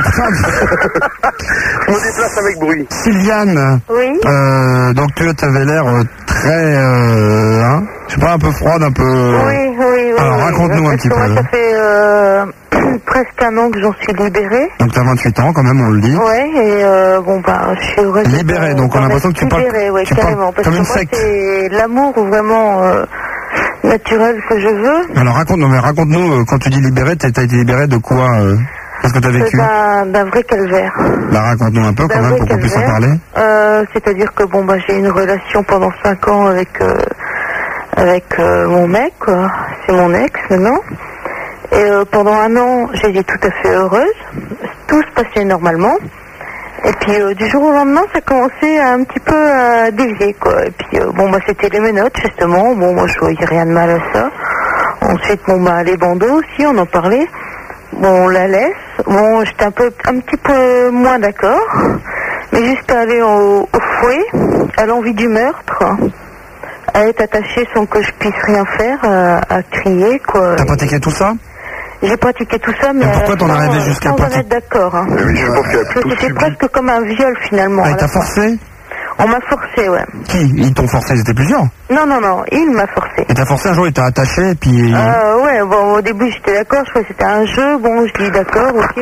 S7: je me déplace avec bruit.
S1: Sylviane.
S6: Oui.
S1: Donc tu avais l'air très, je sais pas, un peu froide, un peu...
S6: Oui.
S1: Alors raconte-nous un petit peu.
S6: Moi, ça fait presque un an que j'en suis libérée.
S1: Donc tu as 28 ans quand même, on le dit.
S6: Ouais, et je suis heureuse.
S1: Libérée, donc on a l'impression que tu parles...
S6: Libérée, oui, carrément. Parce que moi, c'est l'amour vraiment... naturel que je veux.
S1: Alors raconte-nous, quand tu dis libéré, t'as été libéré de quoi Qu'est-ce que t'as vécu?
S6: D'un vrai calvaire.
S1: Bah raconte-nous un peu quand même pour qu'on puisse en parler.
S6: C'est-à-dire que j'ai eu une relation pendant 5 ans avec mon mec, quoi. C'est mon ex maintenant. Et pendant un an, j'ai été tout à fait heureuse. Tout se passait normalement. Et puis du jour au lendemain, ça commençait un petit peu à dévier, quoi. Et puis c'était les menottes, justement. Bon, moi je voyais rien de mal à ça. Ensuite, les bandeaux aussi, on en parlait. Bon, on la laisse. Bon, j'étais un petit peu moins d'accord. Mais jusqu'à aller au fouet, à l'envie du meurtre, à être attachée sans que je puisse rien faire, à crier, quoi.
S1: T'as pratiqué tout ça?
S6: J'ai pratiqué tout ça, mais
S1: pourquoi t'en es arrivé jusqu'à
S6: sans en être d'accord. Hein.
S2: Oui, je pense que
S6: c'était presque comme un viol finalement.
S1: Ah, il t'a forcé?
S6: On m'a forcé, ouais.
S1: Qui? Ils t'ont forcé? Ils étaient plusieurs?
S6: Non, il m'a forcé.
S1: Et t'as forcé un jour, il t'a attaché et puis...
S6: Ouais, au début j'étais d'accord, je croyais que c'était un jeu, je dis d'accord, ok,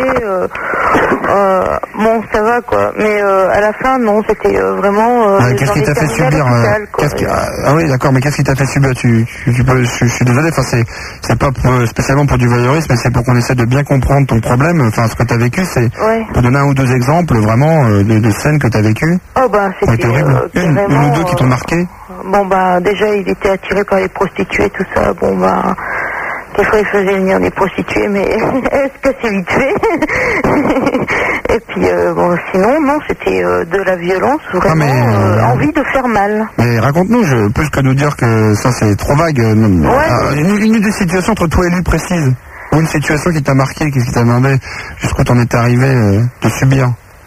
S6: ça va quoi. Mais à la fin, non, c'était vraiment...
S1: qu'est-ce qui t'a fait subir Ah oui, d'accord, mais qu'est-ce qui t'a fait subir je suis désolé, c'est pas spécialement pour du voyeurisme, mais c'est pour qu'on essaie de bien comprendre ton problème, ce que t'as vécu, c'est pour donner un ou deux exemples vraiment de scènes que t'as vécues.
S6: C'était
S1: une ou deux qui t'ont marqué.
S6: Déjà il était attiré par les prostituées, tout ça. Des fois il faisait venir des prostituées, mais est-ce que c'est vite fait? Et puis sinon non, c'était de la violence, vraiment envie de faire mal.
S1: Mais raconte-nous, plus qu'à nous dire que ça c'est trop vague. Une des situations entre toi et lui précise, ou une situation qui t'a marqué, qu'est-ce qui t'a demandé jusqu'où t'en étais arrivé de subir?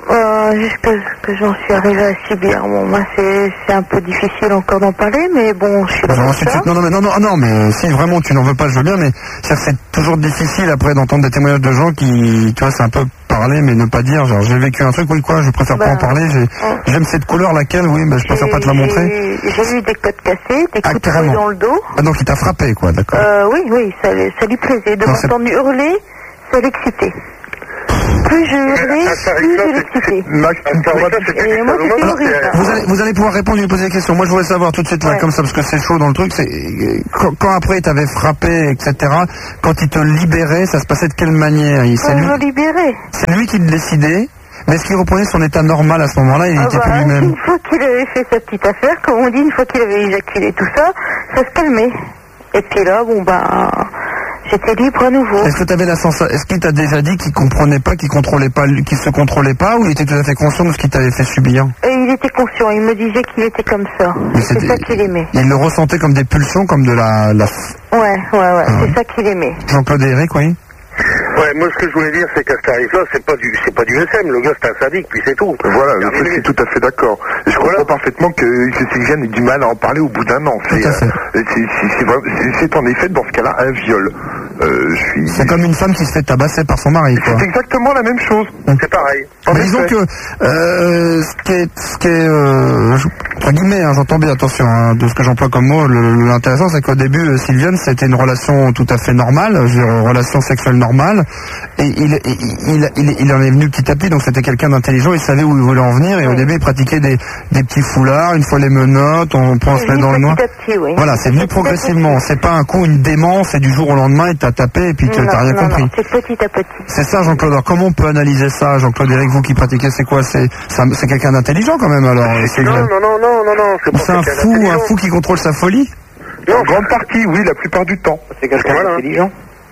S6: Jusque que j'en suis arrivée à subir. Bon, moi, c'est un peu difficile encore d'en parler, mais bon, je suis là pour ça.
S1: Non, mais si vraiment tu n'en veux pas, je veux bien, mais c'est toujours difficile après d'entendre des témoignages de gens qui, tu vois, c'est un peu parler, mais ne pas dire, genre, j'ai vécu un truc, oui, quoi, je préfère pas en parler, j'aime cette couleur, laquelle, oui, je préfère pas te la montrer.
S6: J'ai eu des côtes cassées, des coups de fouet dans le dos.
S1: Ah, donc il t'a frappé, quoi, d'accord.
S6: Oui, ça lui plaisait. De m'entendre hurler, ça l'excitait. Plus je hurlais, plus je l'excitais. Et moi, c'était horrible.
S1: Vous allez pouvoir répondre et lui poser des questions. Moi, je voudrais savoir tout de suite, là, comme ça, parce que c'est chaud dans le truc, c'est quand après il t'avait frappé, etc., quand il te libérait, ça se passait de quelle manière? C'est lui qui le décidait. Mais est-ce qu'il reprenait son état normal à ce moment-là? Il n'était plus lui-même.
S6: Une fois qu'il avait fait sa petite affaire, comme on dit, une fois qu'il avait éjaculé tout ça, ça se calmait. Et puis là, j'étais libre à nouveau.
S1: Est-ce que tu avais la sensation? Est-ce qu'il t'a déjà dit qu'il comprenait pas, qu'il se contrôlait pas, ou il était tout à fait conscient de ce qu'il t'avait fait subir?
S6: Il était conscient. Il me disait qu'il était comme ça. C'est ça qu'il aimait.
S1: Il le ressentait comme des pulsions, comme de la...
S6: Ouais. C'est ça qu'il aimait.
S1: Jean-Claude et Eric, oui.
S7: Ouais, moi ce que je voulais dire, c'est qu'à ce tarif-là, c'est pas du SM, le gars c'est un sadique, puis c'est tout.
S2: Voilà, je suis tout à fait d'accord. Je comprends parfaitement que Sylviane ait du mal à en parler au bout d'un an. C'est en effet, dans ce cas-là, un viol.
S1: C'est comme une femme qui se fait tabasser par son mari, quoi.
S2: C'est exactement la même chose.
S7: C'est pareil.
S1: Mais disons que ce qui est entre guillemets, j'entends bien, attention, de ce que j'emploie comme mot, l'intéressant, c'est qu'au début, Sylviane, c'était une relation tout à fait normale, je veux dire, relation sexuelle normale, et il en est venu petit à petit, donc c'était quelqu'un d'intelligent, il savait où il voulait en venir, et au début, il pratiquait des petits foulards, une fois les menottes, on prend se mettre dans le noir. Voilà, c'est venu progressivement, c'est pas un coup, une démence, c'est du jour au lendemain, il t'a tapé, et puis tu n'as rien compris.
S6: Non, c'est petit à petit.
S1: C'est ça, Jean-Claude. Alors, comment on peut analyser ça, Jean-Claude Eric, vous qui pratiquez, c'est quoi? C'est quelqu'un d'intelligent quand même, alors?
S7: Non,
S1: c'est un fou qui contrôle sa folie?
S2: En grande partie, oui, la plupart du temps.
S3: C'est quelqu'un d'intelligent.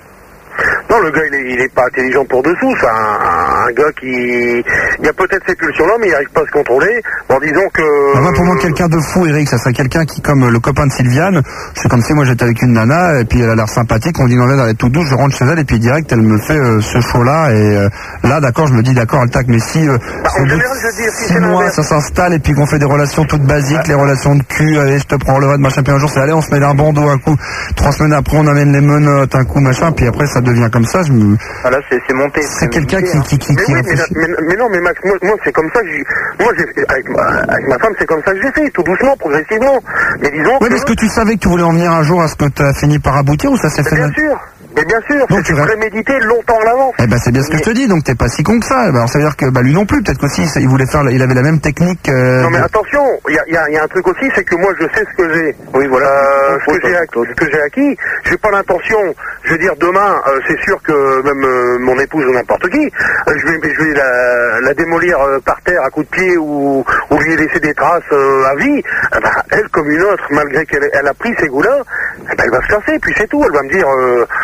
S7: Non, le gars, il est pas intelligent pour dessous. C'est un gars qui... Il y a peut-être ces pulsions-là, mais il n'arrive pas à se contrôler. Bon, disons que...
S1: pour moi, quelqu'un de fou, Eric, ça serait quelqu'un qui, comme le copain de Sylviane, c'est comme si moi j'étais avec une nana, et puis elle a l'air sympathique, on dit non, elle est toute douce, je rentre chez elle, et puis direct, elle me fait ce show-là, et là, d'accord, je me dis, d'accord, elle tac, mais si,
S7: en général, je veux dire, si
S1: 6 mois, ça s'installe, et puis qu'on fait des relations toutes basiques, les relations de cul, allez, je te prends le de machin, puis un jour, c'est allez, on se met d'un bandeau, un coup, 3 semaines après, on amène les menottes, un coup, machin, puis après, ça devient comme ça,
S3: Voilà, c'est monté.
S1: C'est quelqu'un qui
S7: mais non, mais Max, moi c'est comme ça que avec ma femme, c'est comme ça que j'ai fait, tout doucement, progressivement. Mais disons.
S1: Oui, mais est-ce que tu savais que tu voulais en venir un jour à ce que tu as fini par aboutir, ou ça s'est fait?
S7: Bien sûr. Mais bien sûr, c'était prémédité longtemps à l'avance.
S1: Eh ben c'est bien ce que je te dis, donc t'es pas si con que ça. Alors ça veut dire que lui non plus, peut-être qu'aussi il avait la même technique.
S7: Non mais attention, il y a un truc aussi, c'est que moi je sais ce que j'ai. Oui voilà. Ce que j'ai acquis, j'ai pas l'intention. Je veux dire demain, c'est sûr que même mon épouse ou n'importe qui, je vais la démolir par terre à coups de pied ou lui laisser des traces à vie. Elle comme une autre, malgré qu'elle a pris ces goûts-là, elle va se casser. Puis c'est tout. Elle va me dire.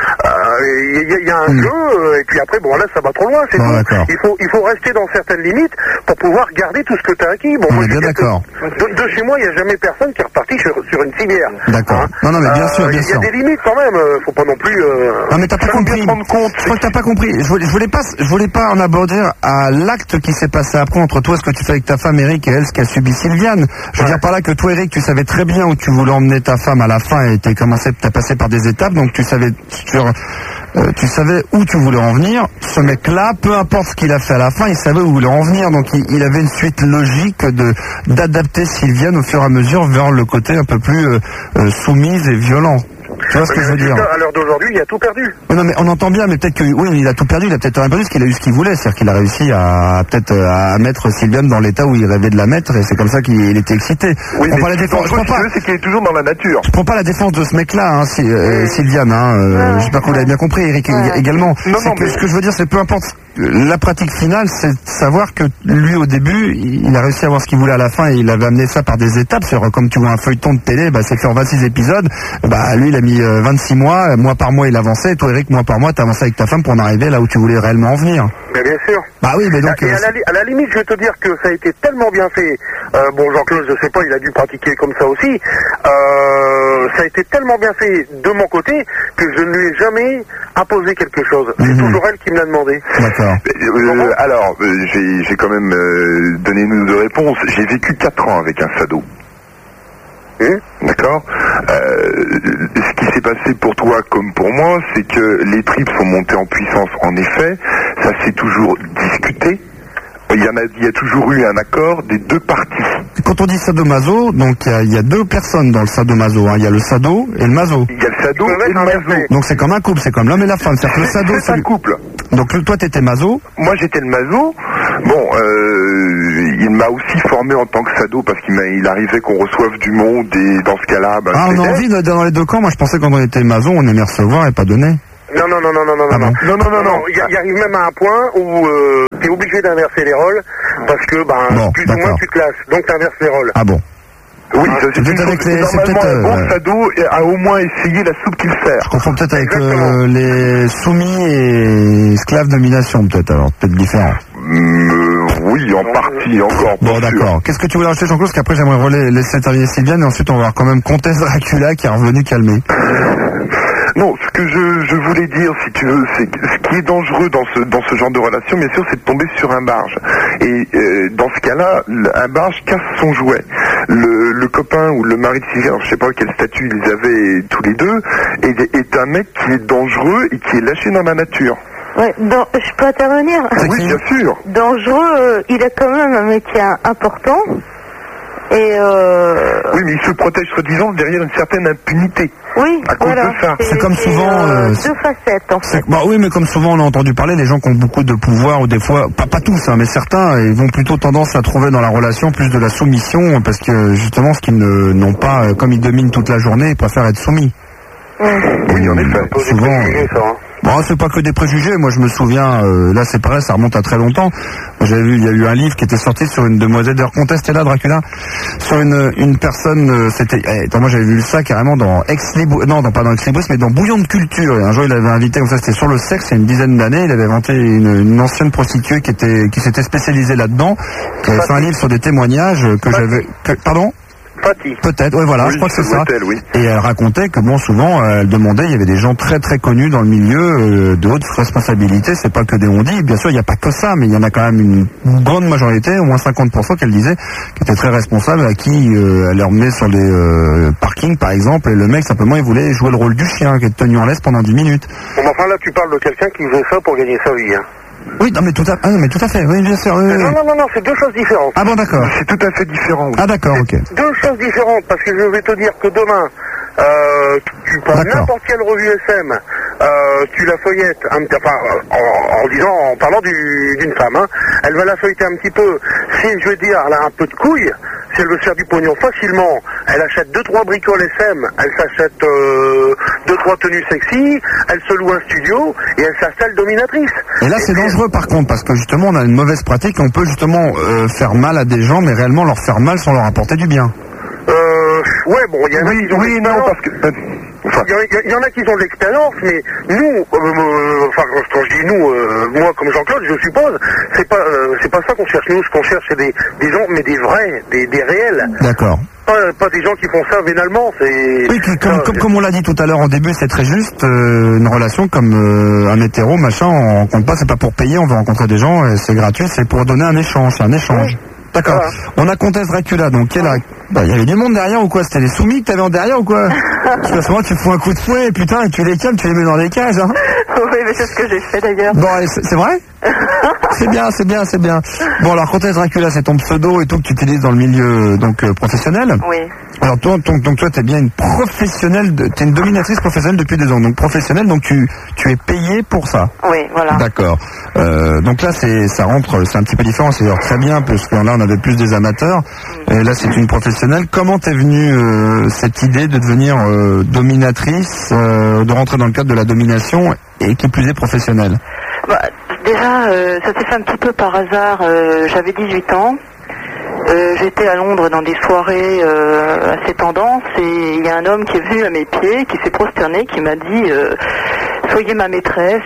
S7: Il y a un jeu, et puis après, bon là, ça va trop loin, c'est tout. Il faut rester dans certaines limites pour pouvoir garder tout ce que tu as acquis. Bon,
S1: on est bien d'accord.
S7: De chez moi, il n'y a jamais personne qui est reparti sur une civière.
S1: D'accord. Non, mais bien sûr, bien sûr.
S7: Il y a des limites quand même, faut pas non plus...
S1: Non, mais t'as pas compris. Je crois que t'as pas compris. Je voulais pas en aborder à l'acte qui s'est passé après entre toi, ce que tu fais avec ta femme, Eric, et elle, ce qu'a subi Sylviane. Je veux dire par là que toi, Eric, tu savais très bien où tu voulais emmener ta femme à la fin, et t'as passé par des étapes, donc tu savais où tu voulais en venir. Ce mec-là, peu importe ce qu'il a fait à la fin, il savait où il voulait en venir. Donc il avait une suite logique d'adapter Sylviane au fur et à mesure vers le côté un peu plus soumise et violent. Tu vois ce que je veux dire?
S7: À l'heure d'aujourd'hui, il a tout perdu.
S1: Non, mais on entend bien, mais peut-être que oui, il a tout perdu, il a peut-être rien perdu, parce qu'il a eu ce qu'il voulait, c'est-à-dire qu'il a réussi à mettre Sylviane dans l'état où il rêvait de la mettre, et c'est comme ça qu'il était excité.
S2: Oui, mais c'est qu'il est toujours dans la nature.
S1: Je prends pas la défense de ce mec-là, Sylviane, j'espère que vous l'avez bien compris, Eric également. Ce que je veux dire, c'est peu importe la pratique finale, c'est de savoir que lui, au début, il a réussi à avoir ce qu'il voulait à la fin, et il avait amené ça par des étapes. Comme tu vois un feuilleton de télé, c'est fait en 26 épisodes. Lui, il a mis 26 mois, mois par mois, il avançait. Et toi, Eric, mois par mois, t'as avancé avec ta femme pour en arriver là où tu voulais réellement en venir.
S7: Mais bien sûr.
S1: Bah oui, mais donc...
S7: Et à la limite, je vais te dire que ça a été tellement bien fait. Jean-Claude, je sais pas, il a dû pratiquer comme ça aussi. Ça a été tellement bien fait de mon côté que je ne lui ai jamais imposé quelque chose. C'est toujours elle qui me l'a demandé.
S1: D'accord. D'accord.
S2: Alors, j'ai quand même donné une ou deux réponses. J'ai vécu 4 ans avec un sado. D'accord. Ce qui s'est passé pour toi comme pour moi, c'est que les tripes sont montées en puissance. En effet, ça s'est toujours discuté. Il y a toujours eu un accord des deux parties.
S1: Quand on dit sadomaso, donc il y a deux personnes dans le sadomaso. Hein. Il y a le sado et le maso.
S2: Il y a le sado et le maso.
S1: Donc c'est comme un couple, c'est comme l'homme et la femme. C'est-à-dire que le sado,
S2: c'est un couple.
S1: Donc toi t'étais maso.
S2: Moi j'étais le maso. Bon, il m'a aussi formé en tant que sado parce qu'il arrivait qu'on reçoive du monde et dans ce cas-là...
S1: on a envie d'être dans les deux camps. Moi je pensais que quand on était maso, on aimait recevoir et pas donner.
S7: Non. Il arrive même à un point où tu es obligé d'inverser les rôles parce que plus ou moins tu te classes. Donc tu inverses les rôles.
S1: Ah bon.
S2: Oui, c'est normalement un bon sado a au moins essayé la soupe qu'il sert.
S1: Je confonds peut-être avec les soumis et esclaves domination, peut-être différent.
S2: Oui, en partie encore.
S1: Bon, d'accord. Qu'est-ce que tu voulais rajouter, Jean-Claude? Parce qu'après j'aimerais laisser intervenir Sylviane et ensuite on va voir quand même Comtesse Dracula qui est revenu calmer.
S2: Non, ce que je voulais dire, si tu veux, c'est que ce qui est dangereux dans ce genre de relation, bien sûr, c'est de tomber sur un barge. Et dans ce cas-là, un barge casse son jouet. Le copain ou le mari de Sylviane, je sais pas quel statut ils avaient tous les deux, est un mec qui est dangereux et qui est lâché dans la nature.
S6: Ouais, je peux intervenir?
S2: Oui, bien sûr.
S6: Dangereux, il a quand même un métier important. Et
S2: oui, mais il se protège soi-disant derrière une certaine impunité.
S6: Oui,
S2: à cause de ça.
S1: C'est comme souvent
S6: deux facettes en fait.
S1: Oui, mais comme souvent on a entendu parler, les gens qui ont beaucoup de pouvoir ou des fois, pas tous, hein, mais certains, ils vont plutôt tendance à trouver dans la relation plus de la soumission parce que justement ce qu'ils n'ont pas, comme ils dominent toute la journée, ils préfèrent être soumis.
S2: Oui, en effet.
S1: Souvent. Bon, c'est pas que des préjugés. Moi, je me souviens, là, c'est pareil, ça remonte à très longtemps. J'avais vu, il y a eu un livre qui était sorti sur une demoiselle. D'ailleurs, Comtesse, t'es là, Dracula, sur une personne. C'était. Moi, j'avais vu ça carrément dans pas dans Ex Libris, mais dans Bouillon de culture. Et un jour, il avait invité, comme ça, c'était sur le sexe. Il y a une dizaine d'années, il avait inventé une ancienne prostituée qui s'était spécialisée là-dedans, qui avait fait un livre sur des témoignages que j'avais. Pardon. Peut-être, ouais, voilà, je crois que c'est ça.
S2: Oui.
S1: Et elle racontait que souvent, elle demandait, il y avait des gens très très connus dans le milieu, de haute responsabilité, c'est pas que des on-dit, bien sûr, il n'y a pas que ça, mais il y en a quand même une grande majorité, au moins 50% qu'elle disait, qui étaient très responsables, à qui elle leur emmenait sur des parkings, par exemple, et le mec, simplement, il voulait jouer le rôle du chien, qui est tenu en laisse pendant 10 minutes.
S7: Bon, enfin, là, tu parles de quelqu'un qui faisait ça pour gagner sa vie, hein.
S1: Oui, non, mais tout à fait, oui, bien sûr. Oui.
S7: Non, c'est deux choses différentes.
S1: Ah bon, d'accord.
S2: C'est tout à fait différent. Oui.
S1: Ah d'accord, ok.
S7: Deux choses différentes, parce que je vais te dire que demain, tu prends n'importe quelle revue SM, tu la feuillettes, en parlant d'une femme, hein, elle va la feuilleter un petit peu. Si, je veux dire, elle a un peu de couilles, si elle veut se faire du pognon facilement, elle achète 2-3 bricoles SM, elle s'achète 2-3 tenues sexy, elle se loue un studio et elle s'installe dominatrice.
S1: Et là c'est dangereux par contre parce que justement on a une mauvaise pratique et on peut justement faire mal à des gens mais réellement leur faire mal sans leur apporter du bien.
S7: Ouais, bon, il y en a qui ont parce que... Il y en a qui ont de l'expérience, mais nous, quand je dis nous, moi comme Jean-Claude, je suppose, c'est pas ça qu'on cherche. Nous, ce qu'on cherche, c'est des gens, mais des vrais, des réels.
S1: D'accord.
S7: Pas des gens qui font ça vénalement, c'est...
S1: Oui, comme on l'a dit tout à l'heure en début, c'est très juste, une relation comme un hétéro, machin, on compte pas, c'est pas pour payer, on veut rencontrer des gens, et c'est gratuit, c'est pour donner un échange, c'est un échange. Oui. D'accord. On a Comtesse Dracula, donc qui est là. Il y avait du monde derrière ou quoi? C'était les soumis que t'avais en derrière ou quoi? Parce qu'à ce moment tu fous un coup de fouet, putain, et tu les calmes, tu les mets dans des cages, hein.
S6: Oui, mais c'est ce que j'ai fait d'ailleurs.
S1: Bon, c'est vrai? C'est bien. Bon, alors Comtesse Dracula, c'est ton pseudo et tout que tu utilises dans le milieu professionnel.
S6: Oui.
S1: Alors toi, t'es bien une professionnelle, t'es une dominatrice professionnelle depuis 2 ans, donc professionnelle, donc tu es payée pour ça.
S6: Oui, voilà.
S1: D'accord. Donc là, ça rentre, c'est un petit peu différent, c'est très bien, parce que là, on avait plus des amateurs, et là, c'est une professionnelle. Comment t'es venue cette idée de devenir dominatrice, de rentrer dans le cadre de la domination, et qui plus est professionnelle?
S6: Déjà, ça s'est fait un petit peu par hasard, j'avais 18 ans. J'étais à Londres dans des soirées assez tendances et il y a un homme qui est venu à mes pieds, qui s'est prosterné, qui m'a dit soyez ma maîtresse,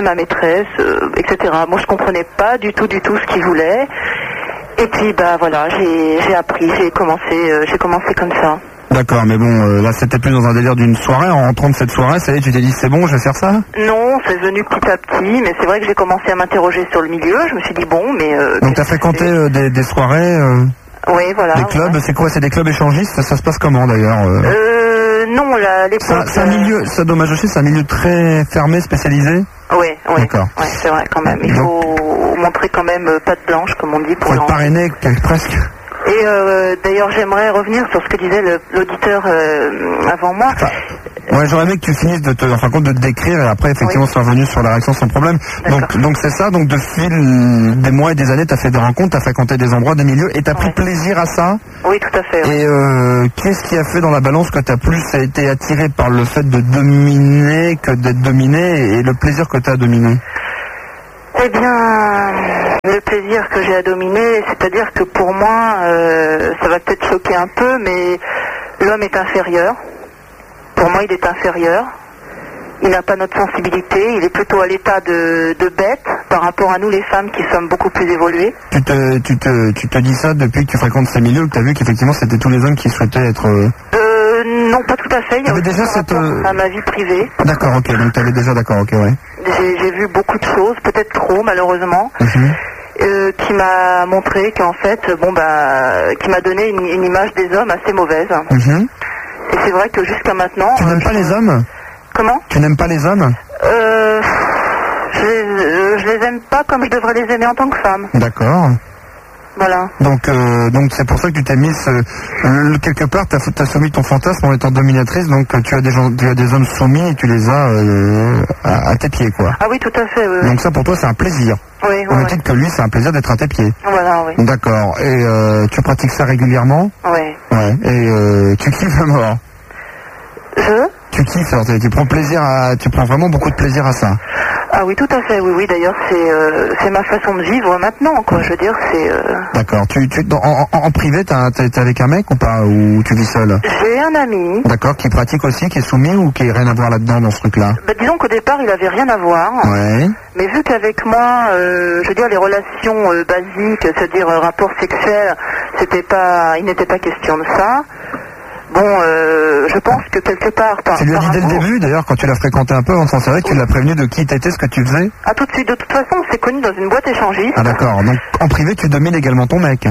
S6: etc. Moi je comprenais pas du tout ce qu'il voulait. Et puis voilà, j'ai appris, j'ai commencé comme ça.
S1: D'accord, mais bon, là c'était plus dans un délire d'une soirée. En rentrant de cette soirée, ça y est, tu t'es dit c'est bon, je vais faire ça?
S6: Non, c'est venu petit à petit, mais c'est vrai que j'ai commencé à m'interroger sur le milieu. Je me suis dit bon, mais...
S1: Donc t'as fréquenté des soirées
S6: Oui, voilà.
S1: Des clubs, ouais. C'est quoi? C'est des clubs échangistes? Ça se passe comment d'ailleurs
S6: Non, là, l'époque...
S1: C'est un milieu, sadomasochisme, c'est un milieu très fermé, spécialisé?
S6: Oui, oui.
S1: D'accord.
S6: Ouais, c'est vrai quand même. Il faut montrer quand même patte blanche, comme on dit, pour
S1: être parrainé, presque.
S6: Et d'ailleurs, j'aimerais revenir sur ce que disait l'auditeur avant moi.
S1: Ouais, j'aurais aimé que tu finisses de te décrire et après, effectivement, sois revenu sur la réaction sans problème. Donc c'est ça, donc de fil des mois et des années, t'as fait des rencontres, t'as fréquenté des endroits, des milieux et t'as pris plaisir à ça?
S6: Oui, tout à fait.
S1: Et qu'est-ce qui a fait dans la balance que t'as plus été attiré par le fait de dominer que d'être dominé et le plaisir que t'as à dominer?
S6: Eh bien, le plaisir que j'ai à dominer, c'est-à-dire que pour moi, ça va peut-être choquer un peu, mais l'homme est inférieur. Pour moi, il est inférieur. Il n'a pas notre sensibilité. Il est plutôt à l'état de bête par rapport à nous, les femmes, qui sommes beaucoup plus évoluées.
S1: Tu te dis ça depuis que tu fréquentes ces milieux, que tu as vu qu'effectivement c'était tous les hommes qui souhaitaient être...
S6: Non, pas tout à fait. Il y avait déjà à ma vie privée.
S1: D'accord, ok. Donc tu avais déjà, d'accord, ok, ouais.
S6: J'ai vu beaucoup de choses, peut-être trop, malheureusement. Qui m'a montré qu'en fait, qui m'a donné une image des hommes assez mauvaise. Et c'est vrai que jusqu'à maintenant...
S1: Tu n'aimes pas les hommes?
S6: Comment?
S1: Tu n'aimes pas les hommes?
S6: Je les aime pas comme je devrais les aimer en tant que femme.
S1: D'accord.
S6: Voilà.
S1: Donc c'est pour ça que tu t'es mise quelque part, t'as soumis ton fantasme en étant dominatrice, donc tu as des hommes soumis et tu les as à tes pieds, quoi.
S6: Ah oui, tout à fait. Oui,
S1: donc ça pour toi c'est un plaisir.
S6: Oui.
S1: On dit que lui c'est un plaisir d'être à tes pieds.
S6: Voilà, oui.
S1: D'accord. Et tu pratiques ça régulièrement?
S6: Oui.
S1: Ouais. Et tu kiffes à mort? Tu kiffes, alors tu prends vraiment beaucoup de plaisir à ça?
S6: Ah oui, tout à fait, oui. D'ailleurs, c'est ma façon de vivre maintenant, quoi. Je veux dire, c'est...
S1: D'accord. En privé, t'es avec un mec ou pas? Ou tu vis seul?
S6: J'ai un ami.
S1: D'accord, qui pratique aussi, qui est soumis ou qui n'a rien à voir là-dedans dans ce truc-là?
S6: Disons qu'au départ, il avait rien à voir.
S1: Ouais.
S6: Mais vu qu'avec moi, je veux dire, les relations basiques, c'est-à-dire rapport sexuel, il n'était pas question de ça. Bon, je pense que quelque part...
S1: Tu lui as dit dès le début, d'ailleurs, quand tu l'as fréquenté un peu avant de s'en servir, tu l'as prévenu de qui t'étais, ce que tu faisais?
S6: Ah, tout de suite. De toute façon, on s'est connus dans une boîte échangiste.
S1: Ah, d'accord. Donc, en privé, tu domines également ton mec?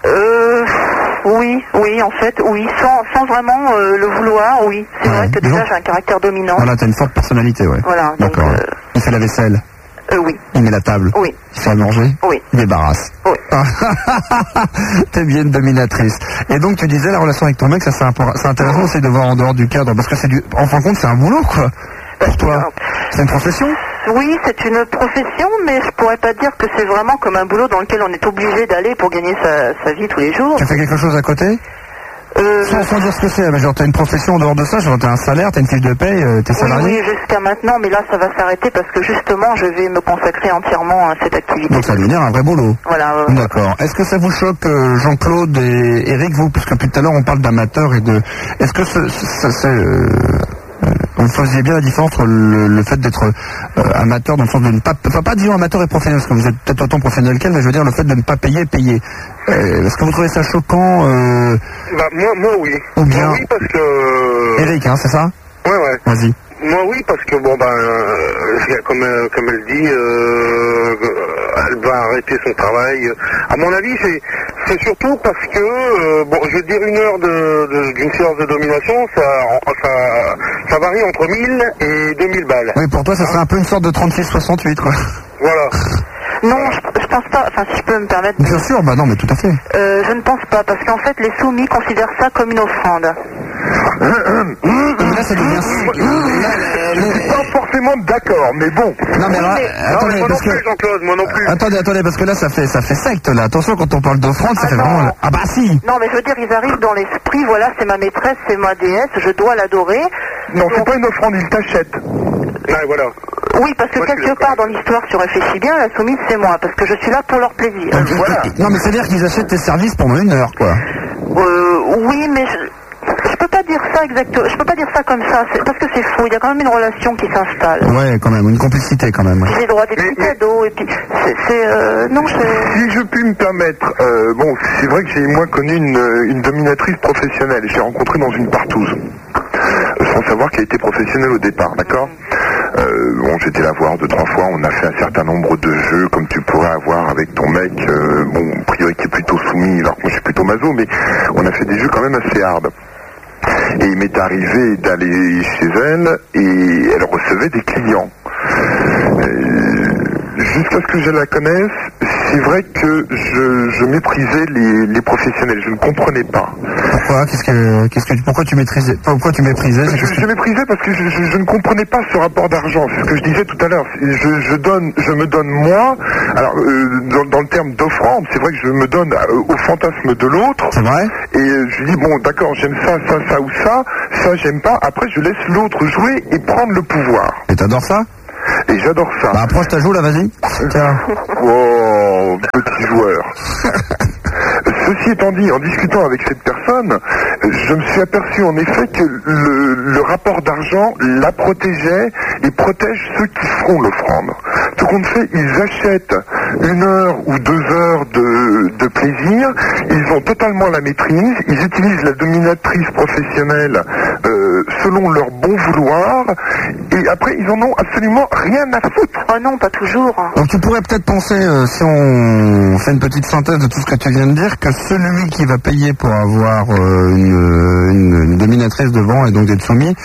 S6: Oui, en fait, oui. Sans vraiment le vouloir, oui. C'est vrai que déjà, j'ai un caractère dominant.
S1: Voilà, t'as une forte personnalité, ouais.
S6: Voilà.
S1: D'accord. Il fait la vaisselle?
S6: Oui.
S1: Il met la table?
S6: Oui.
S1: Il fait à manger?
S6: Oui.
S1: Il débarrasse?
S6: Oui.
S1: T'es bien une dominatrice. Et donc tu disais la relation avec ton mec, ça c'est intéressant aussi de voir en dehors du cadre, parce que en fin de compte c'est un boulot, quoi. Pour toi. C'est une profession?
S6: Oui, c'est une profession, mais je pourrais pas dire que c'est vraiment comme un boulot dans lequel on est obligé d'aller pour gagner sa vie tous les jours.
S1: Tu fais quelque chose à côté? Sans dire ce que c'est, mais genre t'as une profession en dehors de ça, genre t'as un salaire, t'as une fiche de paye, t'es salarié?
S6: Oui, jusqu'à maintenant, mais là ça va s'arrêter parce que justement je vais me consacrer entièrement à cette activité.
S1: Donc ça va devenir un vrai boulot.
S6: Voilà.
S1: D'accord. Est-ce que ça vous choque, Jean-Claude et Eric, vous, parce que depuis tout à l'heure on parle d'amateurs et de... Est-ce que vous faisiez bien la différence entre le fait d'être amateur dans le sens de ne pas... Enfin, pas disons amateur et professionnel, parce que vous êtes peut-être autant professionnel qu'elle, mais je veux dire le fait de ne pas payer. Est-ce que vous trouvez ça choquant
S7: Moi oui.
S1: Ou bien...
S7: Moi, oui, parce que...
S1: Eric, hein, c'est ça?
S7: Ouais.
S1: Vas-y.
S7: Moi oui, parce que comme elle dit, elle va arrêter son travail. À mon avis, c'est surtout parce que, je veux dire, une heure d'une séance de domination, ça varie entre 1000 et 2000 balles.
S1: Oui, pour toi, ça serait un peu une sorte de 36-68, quoi.
S7: Voilà.
S6: Non, je pense pas, enfin si je peux me permettre...
S1: Bien sûr, non mais tout à fait.
S6: Je ne pense pas, parce qu'en fait les soumis considèrent ça comme une offrande.
S1: Là ça devient...
S2: Pas forcément d'accord, mais bon.
S1: Non mais alors, attendez,
S7: moi
S1: parce
S7: non plus,
S1: que...
S7: Jean-Claude, moi non plus.
S1: Attendez, parce que là ça fait secte là. Attention, quand on parle d'offrande, ça fait vraiment... Ah bah si.
S6: Non mais je veux dire, ils arrivent dans l'esprit, voilà, c'est ma maîtresse, c'est ma déesse, je dois l'adorer.
S2: Non, c'est pas une offrande, ils t'achètent.
S7: Ouais, voilà.
S6: Oui, parce que quelque part dans l'histoire, tu réfléchis bien, la soumise c'est moi, parce que je suis là pour leur plaisir. Voilà.
S1: Non mais c'est-à-dire qu'ils achètent tes services pendant 1 heure, quoi.
S6: Oui, mais je peux pas dire ça, pas exactement. Je peux pas dire ça comme ça, parce que c'est faux. Il y a quand même une relation qui s'installe.
S1: Ouais, quand même, une complicité quand même. Ouais.
S6: J'ai droit des petits cadeaux et puis non,
S2: Si je puis me permettre, bon, c'est vrai que j'ai moi connu une dominatrice professionnelle. J'ai rencontré dans une partouze, sans savoir qu'elle était professionnelle au départ, d'accord. Bon, j'étais la voir 2-3 fois, on a fait un certain nombre de jeux comme tu pourrais avoir avec ton mec, bon, a priori qui est plutôt soumis, alors que moi je suis plutôt maso, mais on a fait des jeux quand même assez hard. Et il m'est arrivé d'aller chez elle et elle recevait des clients. Jusqu'à ce que je la connaisse, c'est vrai que je méprisais les professionnels, je ne comprenais pas.
S1: Pourquoi pourquoi tu méprisais
S2: Je méprisais parce que je ne comprenais pas ce rapport d'argent. C'est ce que je disais tout à l'heure. Je me donne moi. Alors dans le terme d'offrande, c'est vrai que je me donne au fantasme de l'autre.
S1: C'est vrai.
S2: Et je dis bon, d'accord, j'aime ça ou ça j'aime pas. Après, je laisse l'autre jouer et prendre le pouvoir.
S1: Et t'adores ça?
S2: Et j'adore ça.
S1: Bah approche ta joue là, vas-y. Tiens.
S2: Oh, petit joueur. Ceci étant dit, en discutant avec cette personne, je me suis aperçu en effet que le rapport d'argent la protégeait et protège ceux qui feront l'offrande. Tout compte fait, ils achètent 1 heure ou 2 heures de plaisir, ils ont totalement la maîtrise, ils utilisent la dominatrice professionnelle selon leur bon vouloir, et après ils en ont absolument rien à foutre.
S6: Oh non, pas toujours.
S1: Donc tu pourrais peut-être penser, si on fait une petite synthèse de tout ce que tu viens de dire, que celui qui va payer pour avoir une dominatrice devant et donc d'être soumis,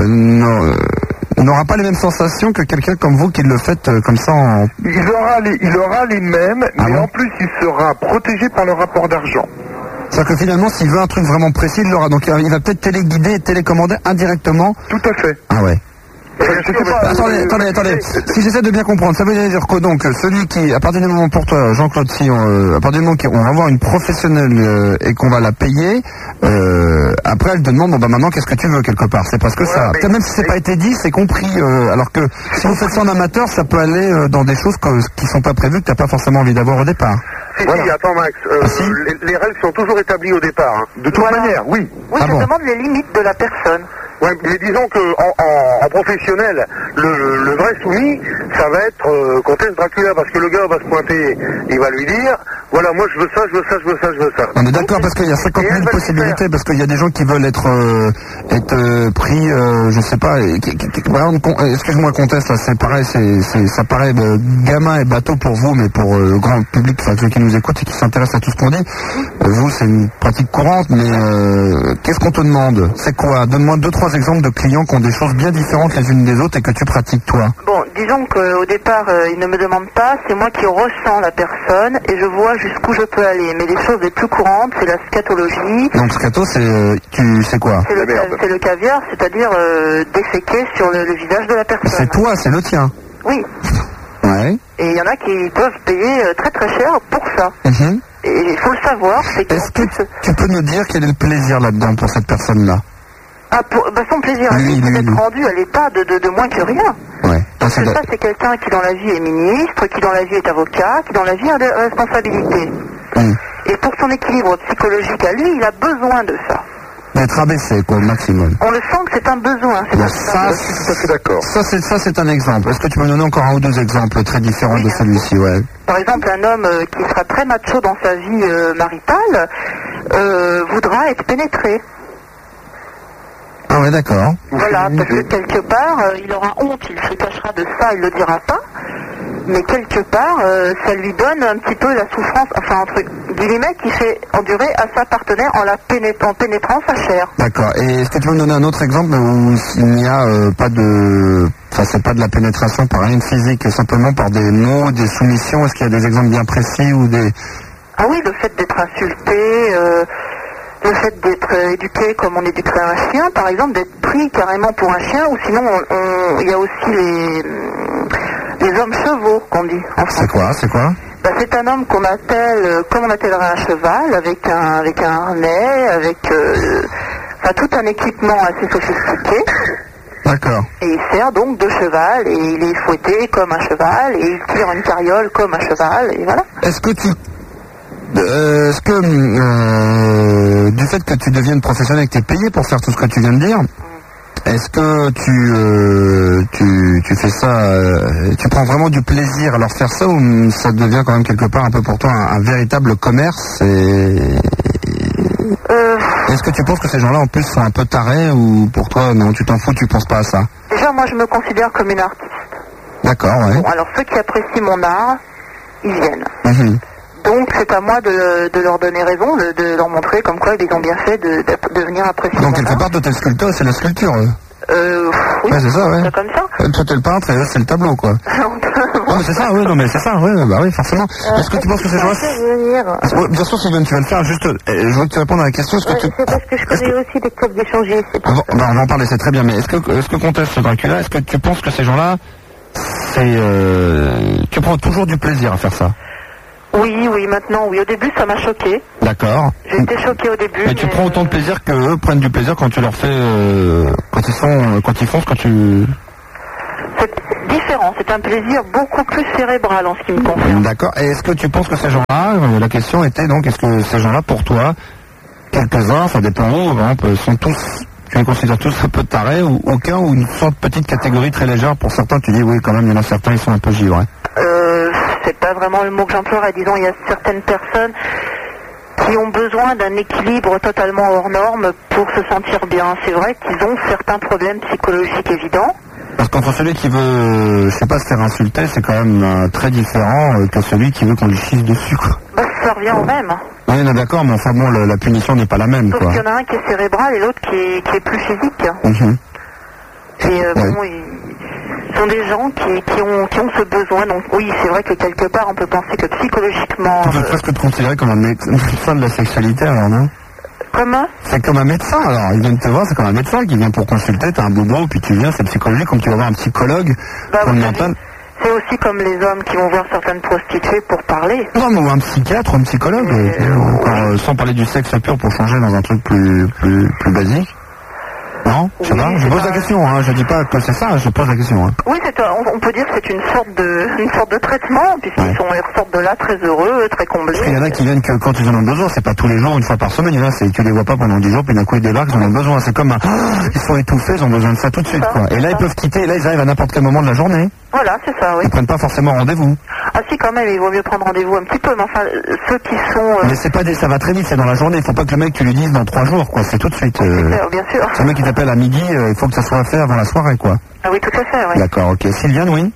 S1: n'aura pas les mêmes sensations que quelqu'un comme vous qui le faites comme ça en...
S2: Il aura les mêmes, mais en plus il sera protégé par le rapport d'argent.
S1: C'est-à-dire que finalement, s'il veut un truc vraiment précis, il l'aura. Donc il va peut-être téléguider et télécommander indirectement.
S2: Tout à fait.
S1: Ah ouais. Attendez. Si j'essaie de bien comprendre, ça veut dire que donc celui qui, à partir du moment pour toi, Jean-Claude, si à partir du moment qu'on va avoir une professionnelle et qu'on va la payer, après elle te demande bon bah maintenant qu'est-ce que tu veux quelque part. C'est parce que ça, même si c'est pas été dit, c'est compris. Alors que si vous faites ça en amateur, ça peut aller dans des choses qui sont pas prévues que t'as pas forcément envie d'avoir au départ.
S7: Si, attends Max, les règles sont toujours établies au départ. Hein.
S2: De toute manière, oui.
S6: Oui, je demande les limites de la personne.
S7: Ouais, mais disons que en professionnel, le vrai soumis, ça va être Comtesse Dracula, parce que le gars va se pointer, il va lui dire, voilà, moi je veux ça.
S1: On est d'accord, parce qu'il y a 50 000 possibilités, parce qu'il y a des gens qui veulent être pris, je sais pas, excuse-moi Comtesse, là c'est pareil, ça paraît gamin et bateau pour vous, mais pour le grand public, enfin ceux qui nous écoutent et qui s'intéressent à tout ce qu'on dit, vous c'est une pratique courante, mais qu'est-ce qu'on te demande? C'est quoi? Donne-moi 2-3 exemples de clients qui ont des choses bien différentes les unes des autres et que tu pratiques toi.
S6: Bon, disons qu'au départ, ils ne me demandent pas, c'est moi qui ressens la personne et je vois jusqu'où je peux aller. Mais les choses les plus courantes, c'est la scatologie.
S1: Donc scato, c'est quoi?
S6: C'est le caviar, c'est-à-dire déféquer sur le visage de la personne.
S1: C'est toi, c'est le tien.
S6: Oui.
S1: Ouais.
S6: Et il y en a qui peuvent payer très très cher pour ça.
S1: Mm-hmm.
S6: Et il faut le savoir.
S1: Est-ce que tu peux me dire quel est le plaisir là-dedans pour cette personne-là?
S6: Son plaisir à lui peut être rendu à l'état de moins que rien.
S1: Ouais.
S6: Parce que ça, c'est quelqu'un qui dans la vie est ministre, qui dans la vie est avocat, qui dans la vie a des responsabilités. Et pour son équilibre psychologique à lui, il a besoin de ça.
S1: D'être abaissé, quoi, au maximum.
S6: On le sent que c'est un besoin.
S2: Ça, je suis tout à fait d'accord.
S1: Ça, c'est un exemple. Est-ce que tu peux me donner encore 1 ou 2 exemples très différents de celui-ci, ouais?
S6: Par exemple, un homme qui sera très macho dans sa vie maritale voudra être pénétré.
S1: Ah ouais, d'accord.
S6: Voilà, parce que quelque part, il aura honte, il se cachera de ça, il le dira pas, mais quelque part, ça lui donne un petit peu la souffrance, enfin entre guillemets, qui fait endurer à sa partenaire en pénétrant sa chair.
S1: D'accord. Et est-ce que tu peux me donner un autre exemple où il n'y a pas de... Enfin, c'est pas de la pénétration par rien de physique, simplement par des mots, des soumissions? Est-ce qu'il y a des exemples bien précis ou des...
S6: Ah oui, le fait d'être insulté... le fait d'être éduqué comme on éduquerait un chien, par exemple, d'être pris carrément pour un chien, ou sinon il y a aussi les hommes chevaux qu'on dit en France.
S1: C'est quoi?
S6: C'est un homme qu'on appelle comme on appellerait un cheval, avec un harnais, avec tout un équipement assez sophistiqué.
S1: D'accord.
S6: Et il sert donc de cheval, et il est fouetté comme un cheval, et il tire une carriole comme un cheval, et voilà.
S1: Est-ce que tu Est-ce que du fait que tu deviennes professionnel et que tu es payé pour faire tout ce que tu viens de dire, est-ce que tu fais ça, tu prends vraiment du plaisir à leur faire ça, ou ça devient quand même quelque part un peu pour toi un véritable commerce Est-ce que tu penses que ces gens-là en plus sont un peu tarés, ou pour toi non, tu t'en fous, tu penses pas à ça?
S6: Déjà, moi je me considère comme une artiste.
S1: D'accord, ouais.
S6: Bon, alors ceux qui apprécient mon art, ils viennent. Donc c'est à moi de leur donner raison, de leur montrer comme quoi ils ont bien fait de venir apprécier.
S1: Donc quelque part, toi t'es le sculpteur, c'est la sculpture.
S6: Oui,
S1: ouais, c'est ça, ouais.
S6: C'est comme ça.
S1: Toi t'es le peintre et eux c'est le tableau, quoi. Non mais c'est ça, oui, non mais c'est ça, oui, bah oui, forcément. Est-ce que tu penses que ces gens-là... Bien sûr, Sylvain, tu vas le faire, juste, je veux que tu répondes à la question.
S6: C'est parce que je connais aussi des clubs d'échangistes.
S1: On va en parler, c'est très bien, mais est-ce que Comtesse Dracula, est-ce que tu penses que ces gens-là, tu prends toujours du plaisir à faire ça?
S6: Oui, maintenant, oui. Au début, ça m'a choqué.
S1: D'accord.
S6: J'ai été choquée au début.
S1: Mais tu prends autant de plaisir qu'eux prennent du plaisir quand tu leur fais, quand ils font ce que tu...
S6: C'est différent, c'est un plaisir beaucoup plus cérébral en ce qui me concerne.
S1: D'accord. Et est-ce que tu penses que ces gens-là, la question était donc, est-ce que ces gens-là, pour toi, quelques-uns, ça dépend où, par exemple, sont tous, tu les considères tous un peu tarés, ou aucun, ou une sorte de petite catégorie très légère? Pour certains, tu dis oui, quand même, il y en a certains, ils sont un peu givrés.
S6: C'est pas vraiment le mot que j'emploierais. Disons, il y a certaines personnes qui ont besoin d'un équilibre totalement hors norme pour se sentir bien. C'est vrai qu'ils ont certains problèmes psychologiques évidents.
S1: Parce qu'entre celui qui veut, je sais pas, se faire insulter, c'est quand même très différent que celui qui veut qu'on lui chisse dessus, quoi.
S6: Bah, ça revient au même.
S1: Oui, non, d'accord, mais enfin bon, la punition n'est pas la même,
S6: sauf
S1: quoi.
S6: qu'il y en a un qui est cérébral et l'autre qui est plus physique. Et bon, ils sont des gens qui ont ce besoin. Donc oui, c'est vrai que quelque part, on peut penser que psychologiquement...
S1: Tu peux presque te considérer comme un médecin de la sexualité, alors, non?
S6: Comment?
S1: C'est comme un médecin, alors. Ils viennent te voir, c'est comme un médecin qui vient pour consulter, t'as un bobo, puis tu viens, c'est psychologique, comme tu vas voir un psychologue pour le mental.
S6: C'est aussi comme les hommes qui vont voir certaines prostituées pour parler.
S1: Non, mais un psychiatre ou un psychologue, sans parler du sexe pur pour changer dans un truc plus basique. Non, je sais pas, je pose la question, hein. Je dis pas que c'est ça, je pose la question. Hein.
S6: Oui, on peut dire que c'est une sorte de traitement, puisqu'ils ressortent de là très heureux, très comblés.
S1: Parce qu'il y en a qui viennent que quand ils en ont besoin, c'est pas tous les jours, une fois par semaine, il y en a, tu les vois pas pendant 10 jours, puis d'un coup ils débarquent, ils en ont besoin. C'est comme ils sont étouffés, ils ont besoin de ça tout de suite, quoi. Et là, ils peuvent quitter, et là, ils arrivent à n'importe quel moment de la journée.
S6: Voilà, c'est ça, oui.
S1: Ils prennent pas forcément rendez-vous.
S6: Ah si, quand même, il vaut mieux prendre rendez-vous un petit peu, mais enfin, ceux qui sont...
S1: Mais c'est pas ça va très vite, c'est dans la journée, il faut pas que le mec, tu lui dises dans 3 jours, quoi, c'est tout de suite.
S6: Bien sûr.
S1: C'est le mec qui t'appelle à midi, il faut que ça soit fait avant la soirée, quoi.
S6: Ah oui, tout à fait, oui.
S1: D'accord, ok. Sylviane, oui?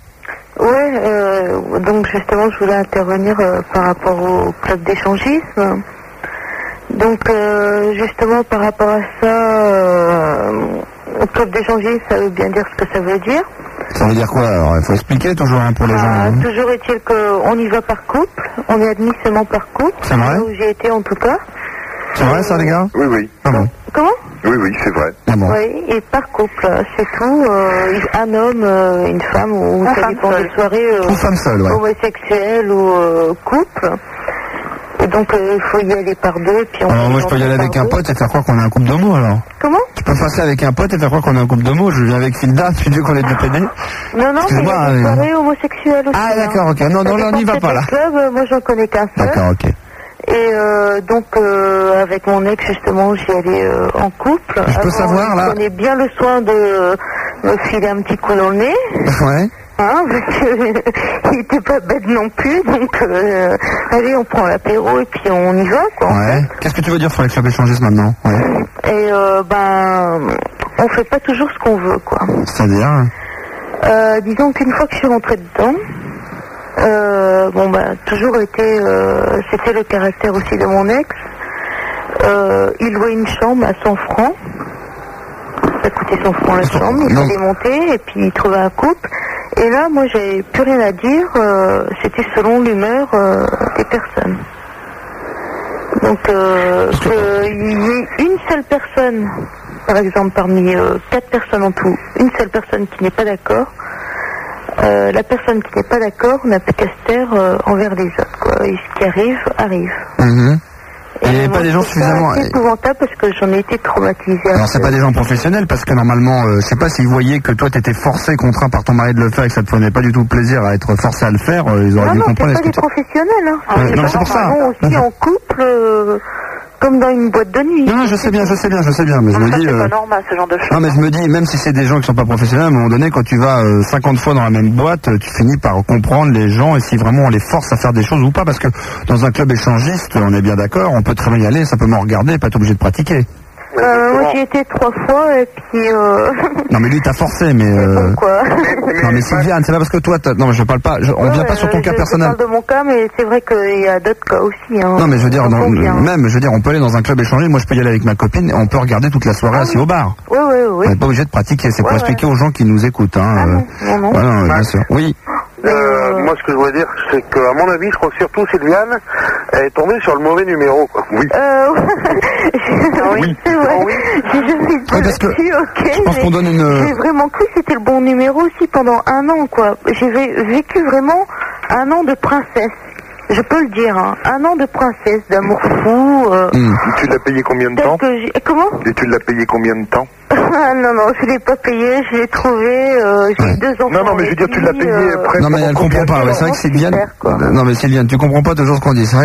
S6: Oui, donc justement, je voulais intervenir par rapport au club d'échangisme. Donc, justement, par rapport à ça, au club d'échangisme, ça veut bien dire ce que ça veut dire.
S1: Ça veut dire quoi, alors? Il faut expliquer toujours pour les gens.
S6: Toujours est-il qu'on y va par couple, on est admis seulement par couple.
S1: C'est vrai?
S6: Là où j'ai été en tout cas.
S1: C'est vrai ça, les gars?
S2: Oui, oui.
S1: Ah bon?
S6: Comment?
S2: Oui, c'est vrai.
S1: Ah bon?
S6: Oui, et par couple, c'est tout. Un homme, une femme, ou ça dépend des soirées.
S1: Ou femme seule, ouais.
S6: Homosexuelle ou couple. Et donc, il faut y aller par deux. Puis
S1: alors, moi, je peux y aller avec un pote et faire croire qu'on est un couple d'homo, alors.
S6: Comment?
S1: Tu peux passer avec un pote et faire croire qu'on est un couple d'homo. Je viens avec Hilda, tu dis qu'on est deux pédés.
S6: Non, mais il y a des soirées homosexuelles aussi.
S1: Ah, d'accord, ok. Non, là, on n'y va pas, là.
S6: Club, moi, j'en connais qu'un seul.
S1: D'accord, ok.
S6: Et donc, avec mon ex, justement, j'y allais en couple.
S1: Je peux savoir, là?
S6: Je prenais bien le soin de me filer un petit coup dans le nez.
S1: Ouais.
S6: Hein, parce qu'il était pas bête non plus, donc allez, on prend l'apéro et puis on y va, quoi.
S1: Ouais. Qu'est-ce que tu veux dire sur les clubs échangistes maintenant? Ouais.
S6: Et on fait pas toujours ce qu'on veut, quoi.
S1: C'est-à-dire?
S6: Disons qu'une fois que je suis rentrée dedans, toujours été, c'était le caractère aussi de mon ex. Il louait une chambre à 100 francs. Ça coûtait 100 francs la chambre, il fallait monter et puis il trouvait un couple. Et là, moi, j'avais plus rien à dire, c'était selon l'humeur des personnes. Donc, qu'il y ait une seule personne, par exemple, parmi 4 personnes en tout, une seule personne qui n'est pas d'accord, la personne qui n'est pas d'accord n'a plus qu'à se taire envers les autres, quoi. Et ce qui arrive, arrive.
S1: Et il n'y avait pas des gens suffisamment...
S6: C'est épouvantable parce que j'en ai été traumatisée.
S1: Alors c'est pas des gens professionnels parce que normalement, je sais pas s'ils voyaient que toi t'étais forcé, contraint par ton mari de le faire et que ça te prenait pas du tout plaisir à être forcé à le faire, ils auraient dû comprendre.
S6: Non, c'est pas des professionnels. Hein.
S1: Non, mais c'est pour ça.
S6: Aussi en couple, comme dans une boîte de nuit.
S1: Non, je sais bien, mais je me dis...
S6: c'est pas normal ce genre de choses.
S1: Non, mais je me dis, même si c'est des gens qui sont pas professionnels, à un moment donné, quand tu vas 50 fois dans la même boîte, tu finis par comprendre les gens et si vraiment on les force à faire des choses ou pas, parce que dans un club échangiste, on est bien d'accord, on peut très bien y aller, simplement regarder, pas être obligé de pratiquer.
S6: Moi j'y étais 3 fois et puis...
S1: Non mais lui t'a forcé, mais...
S6: Bon, quoi.
S1: Non mais Sylviane, c'est pas parce que toi... Non mais je parle pas, on vient pas sur ton cas personnel.
S6: Je parle de mon cas, mais c'est vrai qu'il y a d'autres cas aussi. Hein.
S1: Non mais je veux dire, on peut aller dans un club échangé, moi je peux y aller avec ma copine, et on peut regarder toute la soirée assis au bar.
S6: Oui.
S1: On n'est pas obligé de pratiquer, c'est pour expliquer aux gens qui nous écoutent. Hein.
S6: Non.
S1: Voilà, bien sûr. Oui.
S7: Moi, ce que je voudrais dire, c'est qu'à mon avis, je crois que surtout Sylviane est tombée sur le mauvais numéro. Quoi.
S2: Oui.
S6: Oui, c'est vrai. J'ai jamais dit
S1: parce que je pense qu'on donne une...
S6: J'ai vraiment cru que c'était le bon numéro aussi pendant 1 an, quoi. J'ai vécu vraiment 1 an de princesse. Je peux le dire, hein. 1 an de princesse, d'amour fou.
S2: Tu l'as payé combien de temps?
S6: Comment?
S2: Et tu l'as payé combien de temps?
S6: Non, je l'ai pas payé, je l'ai trouvé, j'ai eu 2 enfants.
S2: Non, mais je veux dire, tu l'as payé après.
S1: Non, mais elle comprend pas, c'est vrai que Sylviane... Non, mais Sylviane, tu comprends pas toujours ce qu'on dit.